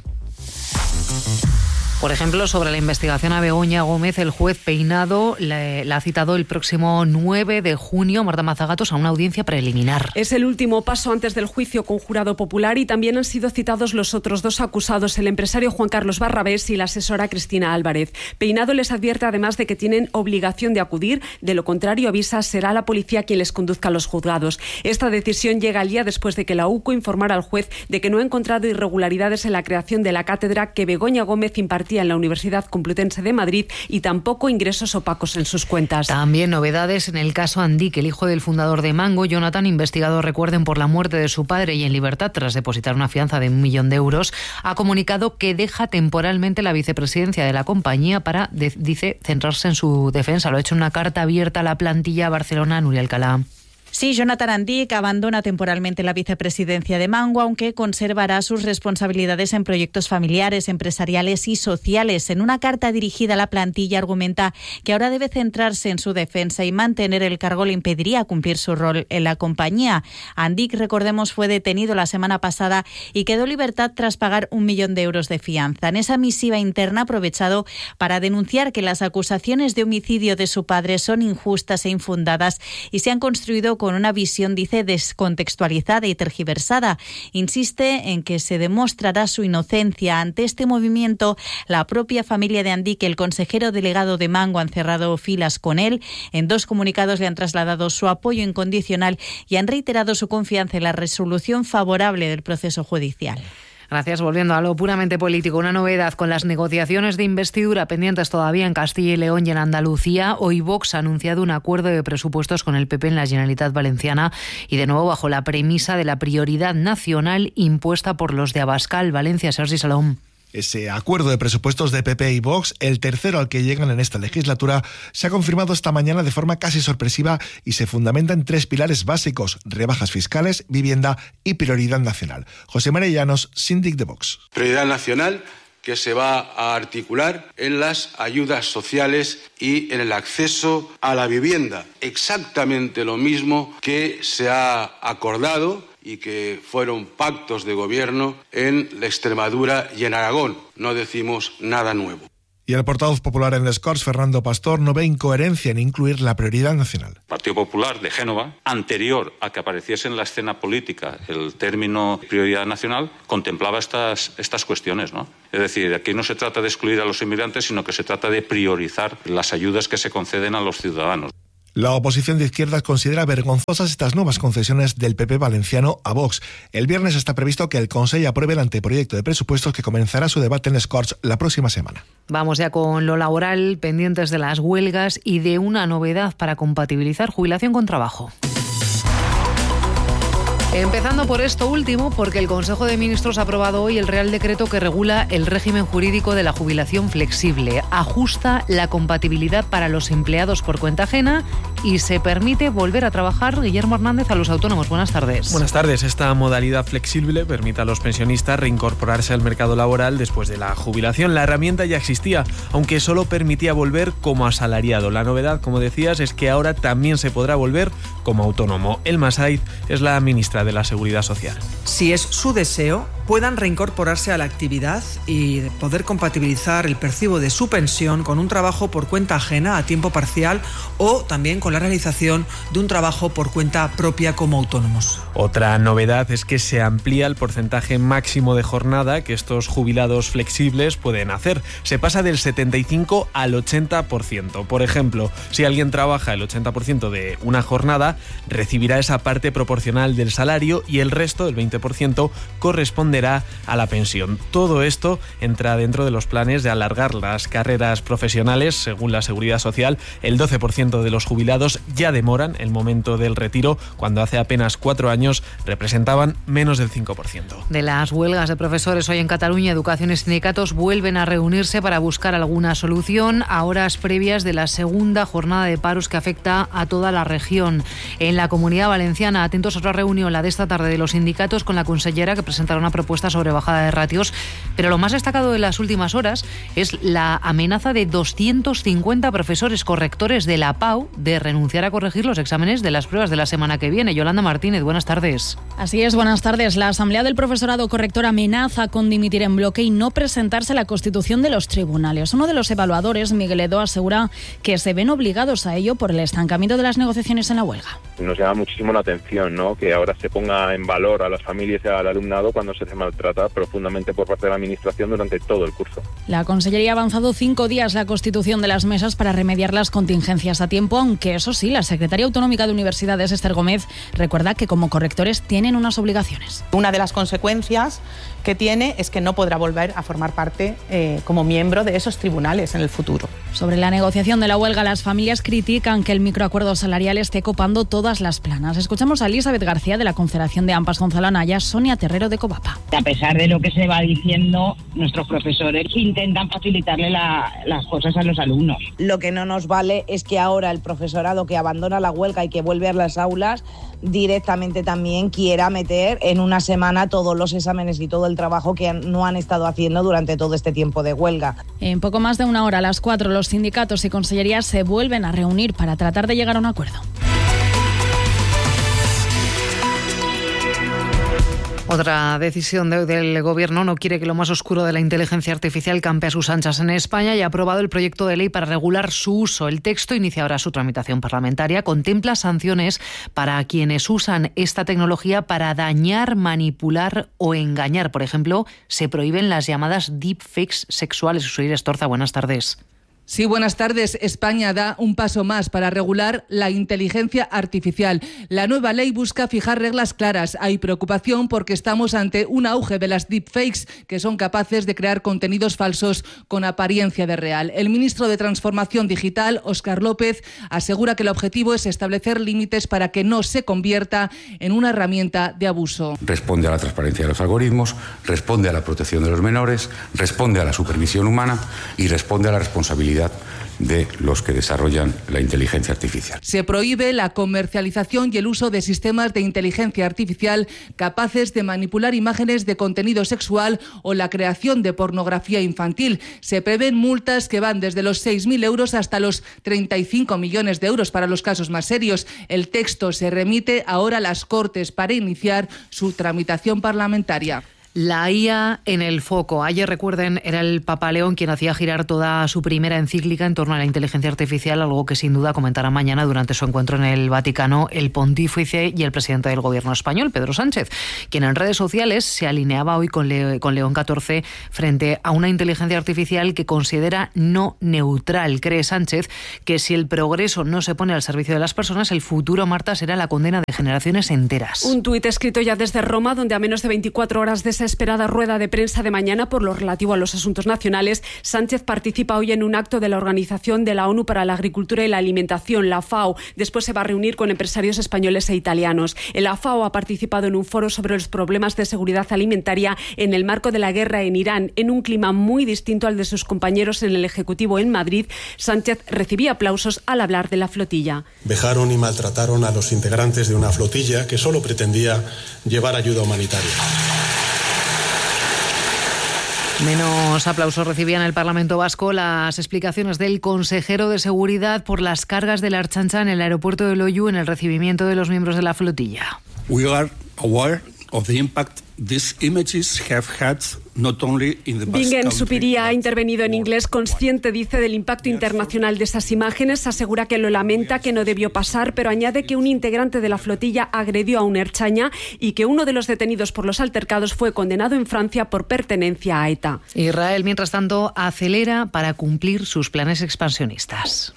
Por ejemplo, sobre la investigación a Begoña Gómez, el juez Peinado la, la ha citado el próximo nueve de junio, Marta Mazagatos, a una audiencia preliminar. Es el último paso antes del juicio con jurado popular y también han sido citados los otros dos acusados, el empresario Juan Carlos Barrabés y la asesora Cristina Álvarez. Peinado les advierte además de que tienen obligación de acudir, de lo contrario avisa, será la policía quien les conduzca a los juzgados. Esta decisión llega al día después de que la U C O informara al juez de que no ha encontrado irregularidades en la creación de la cátedra que Begoña Gómez impartía en la Universidad Complutense de Madrid y tampoco ingresos opacos en sus cuentas. También novedades en el caso Andic, el hijo del fundador de Mango, Jonathan, investigado, recuerden, por la muerte de su padre y en libertad tras depositar una fianza de un millón de euros, ha comunicado que deja temporalmente la vicepresidencia de la compañía para, de, dice, centrarse en su defensa. Lo ha hecho en una carta abierta a la plantilla Barcelona, Nuria Alcalá. Sí, Jonathan Andic abandona temporalmente la vicepresidencia de Mango, aunque conservará sus responsabilidades en proyectos familiares, empresariales y sociales. En una carta dirigida a la plantilla argumenta que ahora debe centrarse en su defensa y mantener el cargo le impediría cumplir su rol en la compañía. Andic, recordemos, fue detenido la semana pasada y quedó en libertad tras pagar un millón de euros de fianza. En esa misiva interna ha aprovechado para denunciar que las acusaciones de homicidio de su padre son injustas e infundadas y se han construido con con una visión, dice, descontextualizada y tergiversada. Insiste en que se demostrará su inocencia. Ante este movimiento, la propia familia de Andic, el consejero delegado de Mango, han cerrado filas con él. En dos comunicados le han trasladado su apoyo incondicional y han reiterado su confianza en la resolución favorable del proceso judicial. Gracias. Volviendo a lo puramente político, una novedad con las negociaciones de investidura pendientes todavía en Castilla y León y en Andalucía. Hoy Vox ha anunciado un acuerdo de presupuestos con el P P en la Generalitat Valenciana y de nuevo bajo la premisa de la prioridad nacional impuesta por los de Abascal, Valencia. Sergi Salom. Ese acuerdo de presupuestos de P P y Vox, el tercero al que llegan en esta legislatura, se ha confirmado esta mañana de forma casi sorpresiva y se fundamenta en tres pilares básicos: rebajas fiscales, vivienda y prioridad nacional. José María Llanos, síndic de Vox. Prioridad nacional que se va a articular en las ayudas sociales y en el acceso a la vivienda. Exactamente lo mismo que se ha acordado y que fueron pactos de gobierno en la Extremadura y en Aragón. No decimos nada nuevo. Y el portavoz popular en les Corts, Fernando Pastor, no ve incoherencia en incluir la prioridad nacional. El Partido Popular de Génova, anterior a que apareciese en la escena política el término prioridad nacional, contemplaba estas, estas cuestiones, ¿no? Es decir, aquí no se trata de excluir a los inmigrantes, sino que se trata de priorizar las ayudas que se conceden a los ciudadanos. La oposición de izquierdas considera vergonzosas estas nuevas concesiones del P P valenciano a Vox. El viernes está previsto que el Consell apruebe el anteproyecto de presupuestos que comenzará su debate en les Corts la próxima semana. Vamos ya con lo laboral, pendientes de las huelgas y de una novedad para compatibilizar jubilación con trabajo. Empezando por esto último, porque el Consejo de Ministros ha aprobado hoy el Real Decreto que regula el régimen jurídico de la jubilación flexible, ajusta la compatibilidad para los empleados por cuenta ajena y se permite volver a trabajar. Guillermo Hernández, a los autónomos. Buenas tardes. Buenas tardes. Esta modalidad flexible permite a los pensionistas reincorporarse al mercado laboral después de la jubilación. La herramienta ya existía, aunque solo permitía volver como asalariado. La novedad, como decías, es que ahora también se podrá volver como autónomo. Elma Saiz es la ministra de la Seguridad Social. Si es su deseo, puedan reincorporarse a la actividad y poder compatibilizar el percibo de su pensión con un trabajo por cuenta ajena a tiempo parcial o también con la realización de un trabajo por cuenta propia como autónomos. Otra novedad es que se amplía el porcentaje máximo de jornada que estos jubilados flexibles pueden hacer. Se pasa del setenta y cinco al ochenta por ciento. Por ejemplo, si alguien trabaja el ochenta por ciento de una jornada, recibirá esa parte proporcional del salario y el resto, el veinte por ciento, corresponderá a la pensión. Todo esto entra dentro de los planes de alargar las carreras profesionales. Según la Seguridad Social, el doce por ciento de los jubilados ya demoran el momento del retiro, cuando hace apenas cuatro años representaban menos del cinco por ciento. De las huelgas de profesores hoy en Cataluña, educación y sindicatos vuelven a reunirse para buscar alguna solución a horas previas de la segunda jornada de paros que afecta a toda la región. En la Comunidad Valenciana, atentos a otra reunión, la de esta tarde, de los sindicatos con la consellera, que presentará una propuesta sobre bajada de ratios, pero lo más destacado de las últimas horas es la amenaza de doscientos cincuenta profesores correctores de la P A U de renunciar a corregir los exámenes de las pruebas de la semana que viene. Yolanda Martínez, buenas tardes. Así es, buenas tardes. La Asamblea del Profesorado Corrector amenaza con dimitir en bloque y no presentarse a la constitución de los tribunales. Uno de los evaluadores, Miguel Edo, asegura que se ven obligados a ello por el estancamiento de las negociaciones en la huelga. Nos llama muchísimo la atención, ¿no?, que ahora se ponga en valor a las familias y al alumnado cuando se se maltrata profundamente por parte de la Administración durante todo el curso. La Consellería ha avanzado cinco días la constitución de las mesas para remediar las contingencias a tiempo, aunque eso sí, la secretaria autonómica de Universidades, Esther Gómez, recuerda que como correctores tienen unas obligaciones. Una de las consecuencias que tiene es que no podrá volver a formar parte eh, como miembro de esos tribunales en el futuro. Sobre la negociación de la huelga, las familias critican que el microacuerdo salarial esté copando todas las planas. Escuchamos a Elizabeth García de la Confederación de AMPAs Gonzalo Anaya, Sonia Terrero de Covapa. A pesar de lo que se va diciendo, nuestros profesores intentan facilitarle la, las cosas a los alumnos. Lo que no nos vale es que ahora el profesorado que abandona la huelga y que vuelve a las aulas directamente también quiera meter en una semana todos los exámenes y todo el trabajo que no han estado haciendo durante todo este tiempo de huelga. En poco más de una hora, a las cuatro, los sindicatos y consellerías se vuelven a reunir para tratar de llegar a un acuerdo. Otra decisión de hoy del Gobierno: no quiere que lo más oscuro de la inteligencia artificial campe a sus anchas en España y ha aprobado el proyecto de ley para regular su uso. El texto inicia ahora su tramitación parlamentaria. Contempla sanciones para quienes usan esta tecnología para dañar, manipular o engañar. Por ejemplo, se prohíben las llamadas deepfakes sexuales. Usuir Estorza, buenas tardes. Sí, buenas tardes. España da un paso más para regular la inteligencia artificial. La nueva ley busca fijar reglas claras. Hay preocupación porque estamos ante un auge de las deepfakes, que son capaces de crear contenidos falsos con apariencia de real. El ministro de Transformación Digital, Óscar López, asegura que el objetivo es establecer límites para que no se convierta en una herramienta de abuso. Responde a la transparencia de los algoritmos, responde a la protección de los menores, responde a la supervisión humana y responde a la responsabilidad de los que desarrollan la inteligencia artificial. Se prohíbe la comercialización y el uso de sistemas de inteligencia artificial capaces de manipular imágenes de contenido sexual o la creación de pornografía infantil. Se prevén multas que van desde los seis mil euros hasta los treinta y cinco millones de euros para los casos más serios. El texto se remite ahora a las Cortes para iniciar su tramitación parlamentaria. La I A en el foco. Ayer, recuerden, era el Papa León quien hacía girar toda su primera encíclica en torno a la inteligencia artificial, algo que sin duda comentará mañana durante su encuentro en el Vaticano el pontífice y el presidente del gobierno español, Pedro Sánchez, quien en redes sociales se alineaba hoy con, Le- con León catorce frente a una inteligencia artificial que considera no neutral. Cree Sánchez que si el progreso no se pone al servicio de las personas, el futuro, Marta, será la condena de generaciones enteras. Un tuit escrito ya desde Roma, donde a menos de veinticuatro horas de esa esperada rueda de prensa de mañana por lo relativo a los asuntos nacionales, Sánchez participa hoy en un acto de la Organización de la ONU para la Agricultura y la Alimentación, la FAO. Después se va a reunir con empresarios españoles e italianos. La FAO ha participado en un foro sobre los problemas de seguridad alimentaria en el marco de la guerra en Irán, en un clima muy distinto al de sus compañeros en el Ejecutivo en Madrid. Sánchez recibía aplausos al hablar de la flotilla. Vejaron y maltrataron a los integrantes de una flotilla que solo pretendía llevar ayuda humanitaria. Menos aplausos recibían en el Parlamento Vasco las explicaciones del consejero de Seguridad por las cargas de la Ertzaintza en el aeropuerto de Loiu en el recibimiento de los miembros de la flotilla. We are aware of the impact these images have had not only in the Basque Bingen Country. Supiria ha intervenido en inglés, consciente, dice, del impacto internacional de esas imágenes. Asegura que lo lamenta, que no debió pasar, pero añade que un integrante de la flotilla agredió a un ertzaina y que uno de los detenidos por los altercados fue condenado en Francia por pertenencia a ETA. Israel, mientras tanto, acelera para cumplir sus planes expansionistas.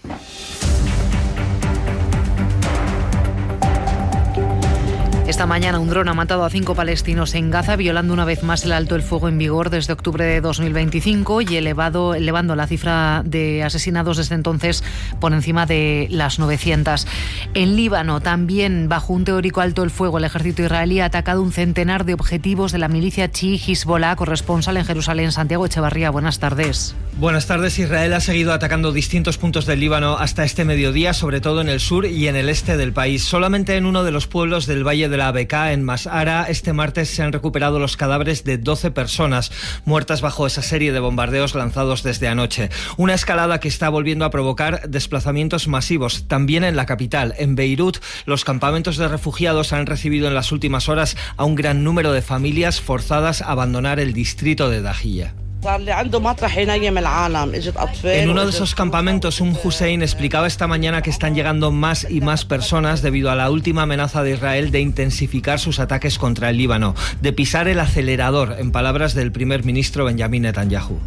Esta mañana un dron ha matado a cinco palestinos en Gaza, violando una vez más el alto el fuego en vigor desde octubre de dos mil veinticinco y elevado, elevando la cifra de asesinados desde entonces por encima de las novecientas. En Líbano, también bajo un teórico alto el fuego, el ejército israelí ha atacado un centenar de objetivos de la milicia chií Hezbollah. Corresponsal en Jerusalén, Santiago Echevarría, buenas tardes. Buenas tardes. Israel ha seguido atacando distintos puntos del Líbano hasta este mediodía, sobre todo en el sur y en el este del país. Solamente en uno de los pueblos del Valle de la Beká, en Mas'ara, este martes se han recuperado los cadáveres de doce personas muertas bajo esa serie de bombardeos lanzados desde anoche. Una escalada que está volviendo a provocar desplazamientos masivos, también en la capital. En Beirut, los campamentos de refugiados han recibido en las últimas horas a un gran número de familias forzadas a abandonar el distrito de Dahiyya. En uno de esos campamentos, un Hussein explicaba esta mañana que están llegando más y más personas debido a la última amenaza de Israel de intensificar sus ataques contra el Líbano, de pisar el acelerador, en palabras del primer ministro Benjamin Netanyahu.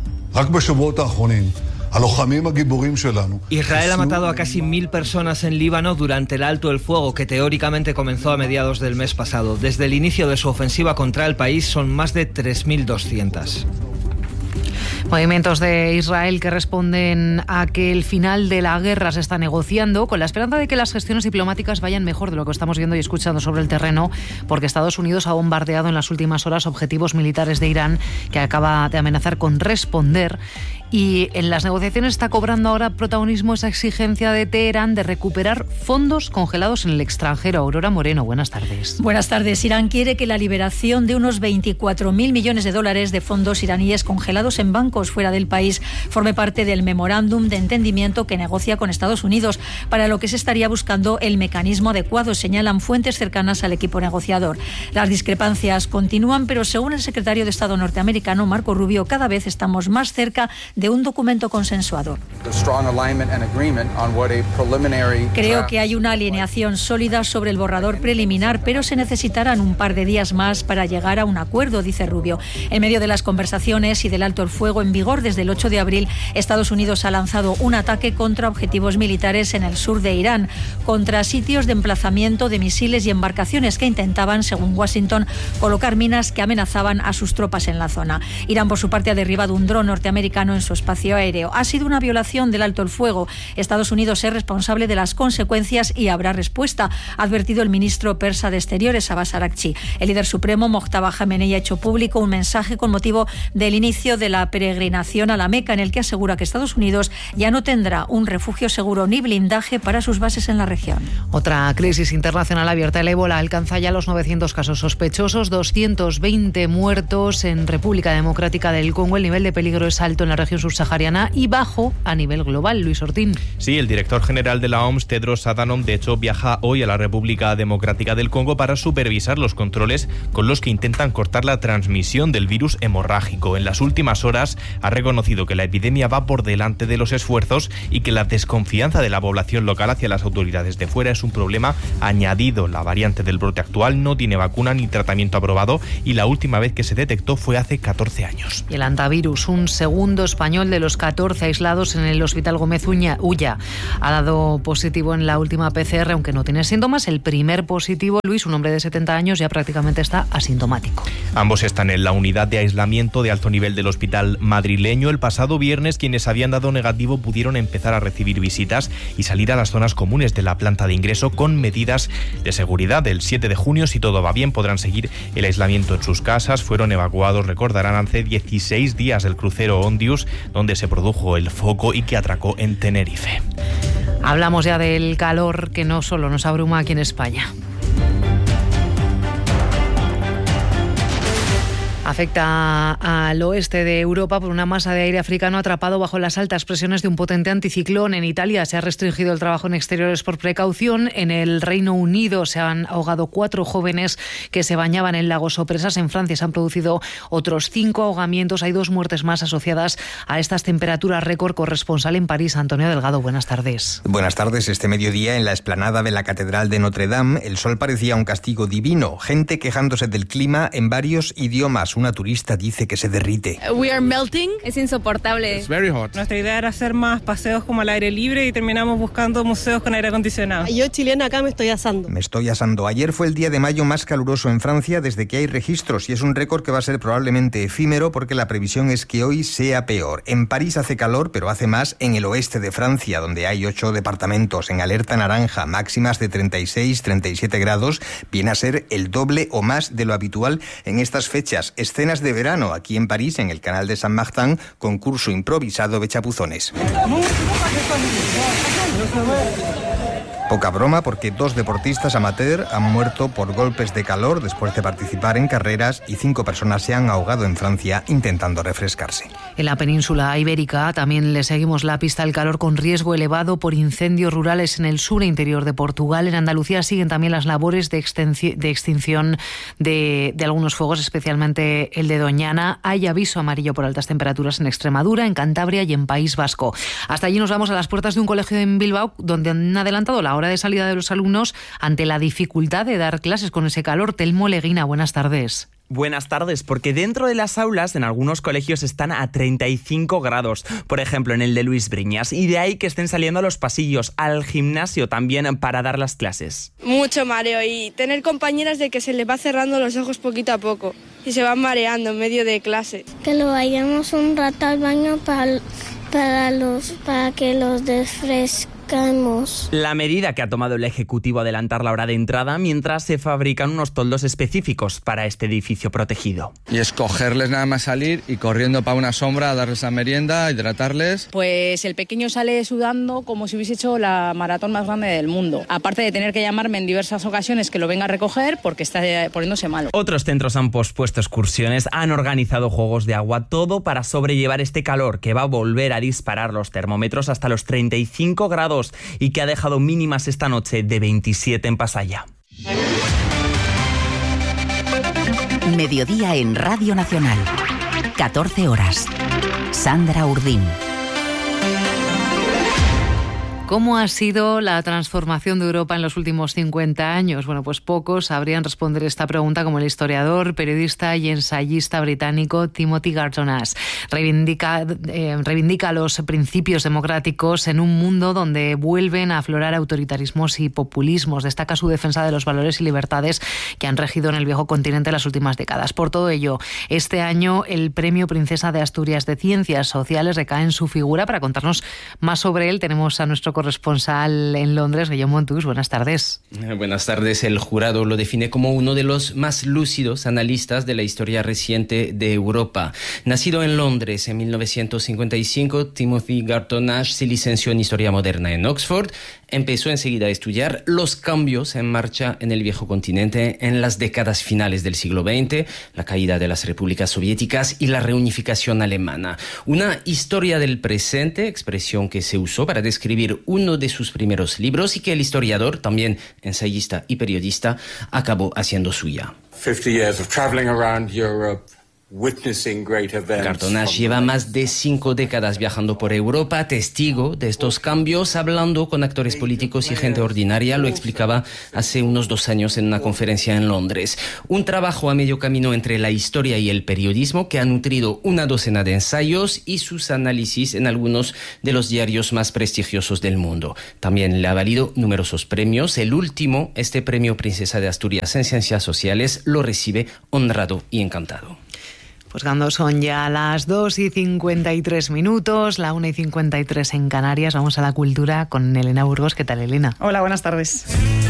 Israel ha matado a casi mil personas en Líbano durante el alto el fuego que teóricamente comenzó a mediados del mes pasado. Desde el inicio de su ofensiva contra el país son más de tres mil doscientos. Movimientos de Israel que responden a que el final de la guerra se está negociando, con la esperanza de que las gestiones diplomáticas vayan mejor de lo que estamos viendo y escuchando sobre el terreno, porque Estados Unidos ha bombardeado en las últimas horas objetivos militares de Irán, que acaba de amenazar con responder. Y en las negociaciones está cobrando ahora protagonismo esa exigencia de Teherán de recuperar fondos congelados en el extranjero. Aurora Moreno, buenas tardes. Buenas tardes. Irán quiere que la liberación de unos veinticuatro mil millones de dólares de fondos iraníes congelados en bancos fuera del país forme parte del memorándum de entendimiento que negocia con Estados Unidos, para lo que se estaría buscando el mecanismo adecuado, señalan fuentes cercanas al equipo negociador. Las discrepancias continúan, pero según el secretario de Estado norteamericano, Marco Rubio, cada vez estamos más cerca de un documento consensuado. Creo que hay una alineación sólida sobre el borrador preliminar, pero se necesitarán un par de días más para llegar a un acuerdo, dice Rubio. En medio de las conversaciones y del alto el fuego en vigor desde el ocho de abril, Estados Unidos ha lanzado un ataque contra objetivos militares en el sur de Irán, contra sitios de emplazamiento de misiles y embarcaciones que intentaban, según Washington, colocar minas que amenazaban a sus tropas en la zona. Irán, por su parte, ha derribado un dron norteamericano en su espacio aéreo. Ha sido una violación del alto el fuego. Estados Unidos es responsable de las consecuencias y habrá respuesta, ha advertido el ministro persa de Exteriores, Abbas Araghchi. El líder supremo, Mojtaba Jamenei, ha hecho público un mensaje con motivo del inicio de la pre peregrinación a la Meca, en el que asegura que Estados Unidos ya no tendrá un refugio seguro ni blindaje para sus bases en la región. Otra crisis internacional abierta. El ébola alcanza ya los novecientos casos sospechosos, doscientos veinte muertos en República Democrática del Congo. El nivel de peligro es alto en la región subsahariana y bajo a nivel global. Luis Ortín. Sí, el director general de la O M S, Tedros Adhanom, de hecho viaja hoy a la República Democrática del Congo para supervisar los controles con los que intentan cortar la transmisión del virus hemorrágico. En las últimas horas ha reconocido que la epidemia va por delante de los esfuerzos y que la desconfianza de la población local hacia las autoridades de fuera es un problema añadido. La variante del brote actual no tiene vacuna ni tratamiento aprobado y la última vez que se detectó fue hace catorce años. Y el antivirus, un segundo español de los catorce aislados en el Hospital Gómez Ulla, ha dado positivo en la última P C R, aunque no tiene síntomas. El primer positivo, Luis, un hombre de setenta años, ya prácticamente está asintomático. Ambos están en la unidad de aislamiento de alto nivel del hospital madrileño. El pasado viernes, quienes habían dado negativo pudieron empezar a recibir visitas y salir a las zonas comunes de la planta de ingreso con medidas de seguridad. El siete de junio, si todo va bien, podrán seguir el aislamiento en sus casas. Fueron evacuados, recordarán, hace dieciséis días del crucero Ondius, donde se produjo el foco y que atracó en Tenerife. Hablamos ya del calor que no solo nos abruma aquí en España. Afecta al oeste de Europa por una masa de aire africano atrapado bajo las altas presiones de un potente anticiclón. En Italia se ha restringido el trabajo en exteriores por precaución. En el Reino Unido se han ahogado cuatro jóvenes que se bañaban en lagos o presas. En Francia se han producido otros cinco ahogamientos. Hay dos muertes más asociadas a estas temperaturas récord. Corresponsal en París, Antonio Delgado. Buenas tardes. Buenas tardes. Este mediodía en la explanada de la Catedral de Notre Dame, el sol parecía un castigo divino. Gente quejándose del clima en varios idiomas. Una turista dice que se derrite. We are melting. Es insoportable. It's very hot. Nuestra idea era hacer más paseos como al aire libre y terminamos buscando museos con aire acondicionado. Yo, chilena, acá me estoy asando. Me estoy asando. Ayer fue el día de mayo más caluroso en Francia desde que hay registros y es un récord que va a ser probablemente efímero porque la previsión es que hoy sea peor. En París hace calor, pero hace más en el oeste de Francia, donde hay ocho departamentos en alerta naranja, máximas de treinta y seis, treinta y siete grados. Viene a ser el doble o más de lo habitual en estas fechas. Escenas de verano aquí en París, en el canal de Saint-Martin, concurso improvisado de chapuzones. Poca broma porque dos deportistas amateur han muerto por golpes de calor después de participar en carreras y cinco personas se han ahogado en Francia intentando refrescarse. En la península ibérica también le seguimos la pista al calor con riesgo elevado por incendios rurales en el sur e interior de Portugal. En Andalucía siguen también las labores de, extensi- de extinción de, de algunos fuegos, especialmente el de Doñana. Hay aviso amarillo por altas temperaturas en Extremadura, en Cantabria y en País Vasco. Hasta allí nos vamos a las puertas de un colegio en Bilbao, donde han adelantado la hora de salida de los alumnos ante la dificultad de dar clases con ese calor. Telmo Leguina, buenas tardes. Buenas tardes, porque dentro de las aulas en algunos colegios están a treinta y cinco grados, por ejemplo en el de Luis Briñas, y de ahí que estén saliendo a los pasillos, al gimnasio también para dar las clases. Mucho mareo y tener compañeras de que se les va cerrando los ojos poquito a poco y se van mareando en medio de clase. Que lo vayamos un rato al baño para, para, los, para que los desfresquemos. La medida que ha tomado el Ejecutivo adelantar la hora de entrada mientras se fabrican unos toldos específicos para este edificio protegido. Y escogerles nada más salir y corriendo para una sombra a darles la merienda, hidratarles. Pues el pequeño sale sudando como si hubiese hecho la maratón más grande del mundo. Aparte de tener que llamarme en diversas ocasiones que lo venga a recoger porque está poniéndose malo. Otros centros han pospuesto excursiones, han organizado juegos de agua, todo para sobrellevar este calor que va a volver a disparar los termómetros hasta los treinta y cinco grados y que ha dejado mínimas esta noche de veintisiete en Pasaya. Mediodía en Radio Nacional. catorce horas. Sandra Urdín. ¿Cómo ha sido la transformación de Europa en los últimos cincuenta años? Bueno, pues pocos sabrían responder esta pregunta como el historiador, periodista y ensayista británico Timothy Garton-Ash. Reivindica, eh, reivindica los principios democráticos en un mundo donde vuelven a aflorar autoritarismos y populismos. Destaca su defensa de los valores y libertades que han regido en el viejo continente en las últimas décadas. Por todo ello, este año el Premio Princesa de Asturias de Ciencias Sociales recae en su figura. Para contarnos más sobre él tenemos a nuestro corresponsal en Londres, Guillaume Montus. Buenas tardes. Buenas tardes. El jurado lo define como uno de los más lúcidos analistas de la historia reciente de Europa. Nacido en Londres en mil novecientos cincuenta y cinco, Timothy Garton Ash se licenció en Historia Moderna en Oxford. Empezó enseguida a estudiar los cambios en marcha en el viejo continente en las décadas finales del siglo veinte, la caída de las repúblicas soviéticas y la reunificación alemana. Una historia del presente, expresión que se usó para describir uno de sus primeros libros y que el historiador, también ensayista y periodista, acabó haciendo suya. fifty years of traveling around Europe. Garton Ash lleva más de cinco décadas viajando por Europa, testigo de estos cambios, hablando con actores políticos y gente ordinaria. Lo explicaba hace unos dos años en una conferencia en Londres. Un trabajo a medio camino entre la historia y el periodismo que ha nutrido una docena de ensayos y sus análisis en algunos de los diarios más prestigiosos del mundo. También le ha valido numerosos premios. El último, este premio Princesa de Asturias en Ciencias Sociales, lo recibe honrado y encantado. Pues cuando son ya las dos y cincuenta y tres minutos, la una y cincuenta y tres en Canarias, vamos a la cultura con Elena Burgos. ¿Qué tal, Elena? Hola, buenas tardes.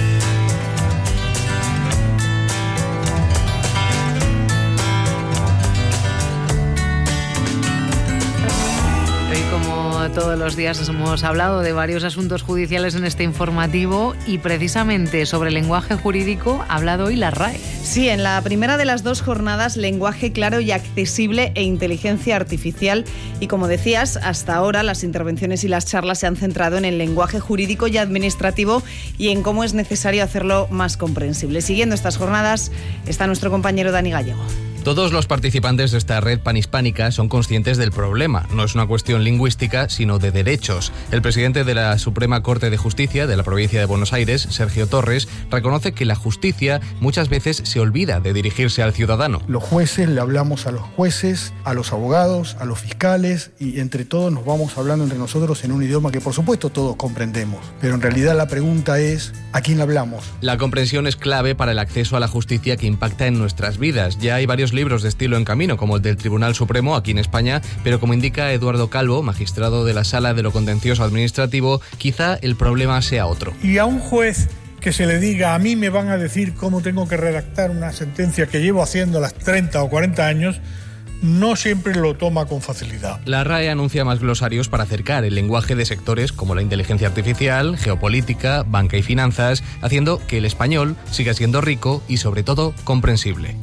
Todos los días hemos hablado de varios asuntos judiciales en este informativo y precisamente sobre el lenguaje jurídico ha hablado hoy la R A E. Sí, en la primera de las dos jornadas, lenguaje claro y accesible e inteligencia artificial. Y como decías, hasta ahora las intervenciones y las charlas se han centrado en el lenguaje jurídico y administrativo y en cómo es necesario hacerlo más comprensible. Siguiendo estas jornadas está nuestro compañero Dani Gallego. Todos los participantes de esta red panhispánica son conscientes del problema. No es una cuestión lingüística, sino de derechos. El presidente de la Suprema Corte de Justicia de la provincia de Buenos Aires, Sergio Torres, reconoce que la justicia muchas veces se olvida de dirigirse al ciudadano. Los jueces le hablamos a los jueces, a los abogados, a los fiscales y entre todos nos vamos hablando entre nosotros en un idioma que por supuesto todos comprendemos. Pero en realidad la pregunta es, ¿a quién hablamos? La comprensión es clave para el acceso a la justicia que impacta en nuestras vidas. Ya hay varios libros de estilo en camino, como el del Tribunal Supremo aquí en España, pero como indica Eduardo Calvo, magistrado de la Sala de lo Contencioso Administrativo, quizá el problema sea otro. Y a un juez que se le diga, a mí me van a decir cómo tengo que redactar una sentencia que llevo haciendo las treinta o cuarenta años, no siempre lo toma con facilidad. La R A E anuncia más glosarios para acercar el lenguaje de sectores como la inteligencia artificial, geopolítica, banca y finanzas, haciendo que el español siga siendo rico y sobre todo comprensible.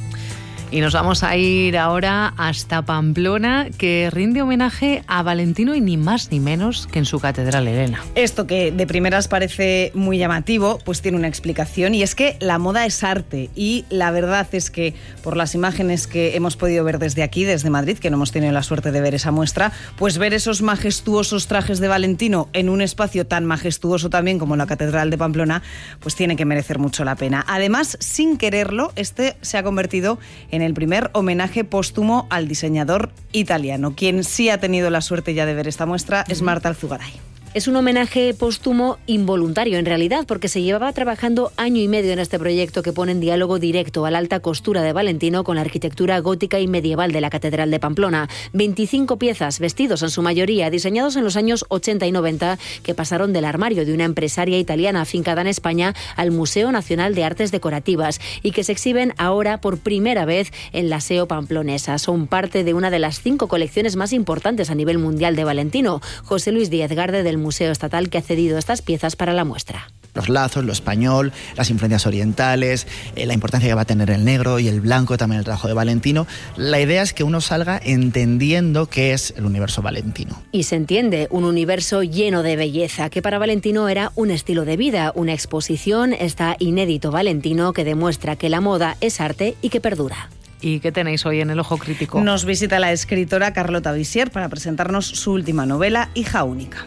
Y nos vamos a ir ahora hasta Pamplona, que rinde homenaje a Valentino y ni más ni menos que en su catedral, Elena. Esto que de primeras parece muy llamativo, pues tiene una explicación y es que la moda es arte y la verdad es que por las imágenes que hemos podido ver desde aquí, desde Madrid, que no hemos tenido la suerte de ver esa muestra, pues ver esos majestuosos trajes de Valentino en un espacio tan majestuoso también como la catedral de Pamplona, pues tiene que merecer mucho la pena. Además, sin quererlo, este se ha convertido en en el primer homenaje póstumo al diseñador italiano. Quien sí ha tenido la suerte ya de ver esta muestra es Marta Alzugaray. Es un homenaje póstumo involuntario en realidad, porque se llevaba trabajando año y medio en este proyecto que pone en diálogo directo a la alta costura de Valentino con la arquitectura gótica y medieval de la Catedral de Pamplona. veinticinco piezas, vestidos en su mayoría, diseñados en los años ochenta y noventa, que pasaron del armario de una empresaria italiana afincada en España al Museo Nacional de Artes Decorativas y que se exhiben ahora por primera vez en la S E O pamplonesa. Son parte de una de las cinco colecciones más importantes a nivel mundial de Valentino. José Luis Díez Garde del Museo Estatal, que ha cedido estas piezas para la muestra. Los lazos, lo español, las influencias orientales, eh, la importancia que va a tener el negro y el blanco, también el trabajo de Valentino. La idea es que uno salga entendiendo qué es el universo valentino. Y se entiende, un universo lleno de belleza, que para Valentino era un estilo de vida. Una exposición, está Inédito Valentino, que demuestra que la moda es arte y que perdura. ¿Y qué tenéis hoy en el Ojo Crítico? Nos visita la escritora Carlota Visier para presentarnos su última novela, Hija Única.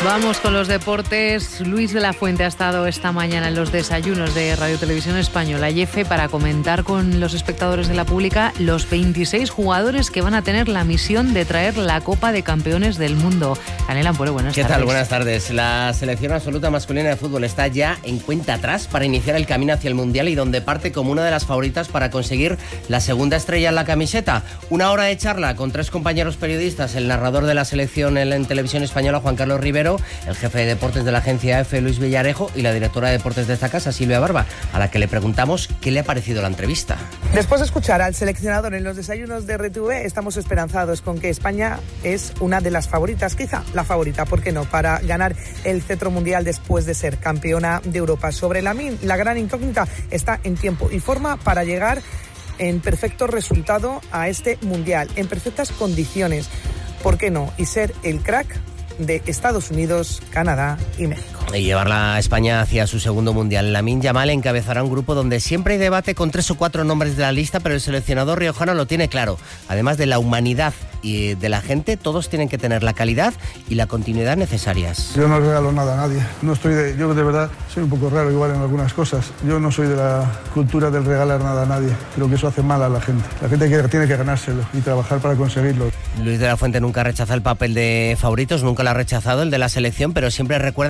Vamos con los deportes. Luis de la Fuente ha estado esta mañana en los desayunos de Radio Televisión Española y EFE para comentar con los espectadores de la pública los veintiséis jugadores que van a tener la misión de traer la Copa de Campeones del Mundo. Daniel Ampuero, buenas ¿Qué tardes. ¿Qué tal? Buenas tardes. La selección absoluta masculina de fútbol está ya en cuenta atrás para iniciar el camino hacia el Mundial y donde parte como una de las favoritas para conseguir la segunda estrella en la camiseta. Una hora de charla con tres compañeros periodistas, el narrador de la selección en, en Televisión Española, Juan Carlos Rivero, el jefe de deportes de la agencia EFE, Luis Villarejo, y la directora de deportes de esta casa, Silvia Barba, a la que le preguntamos qué le ha parecido la entrevista. Después de escuchar al seleccionador en los desayunos de R T V, estamos esperanzados con que España es una de las favoritas, quizá la favorita, ¿por qué no?, para ganar el cetro mundial después de ser campeona de Europa. Sobre la, la gran incógnita está en tiempo y forma para llegar en perfecto resultado a este mundial, en perfectas condiciones, ¿por qué no?, y ser el crack de Estados Unidos, Canadá y México. Y llevarla a España hacia su segundo mundial. Lamine Yamal encabezará un grupo donde siempre hay debate con tres o cuatro nombres de la lista, pero el seleccionador riojano lo tiene claro. Además de la humanidad y de la gente, todos tienen que tener la calidad y la continuidad necesarias. Yo no regalo nada a nadie. No estoy de, yo de verdad soy un poco raro igual en algunas cosas. Yo no soy de la cultura del regalar nada a nadie. Creo que eso hace mal a la gente. La gente que tiene que ganárselo y trabajar para conseguirlo. Luis de la Fuente nunca rechaza el papel de favoritos, nunca lo ha rechazado el de la selección, pero siempre recuerda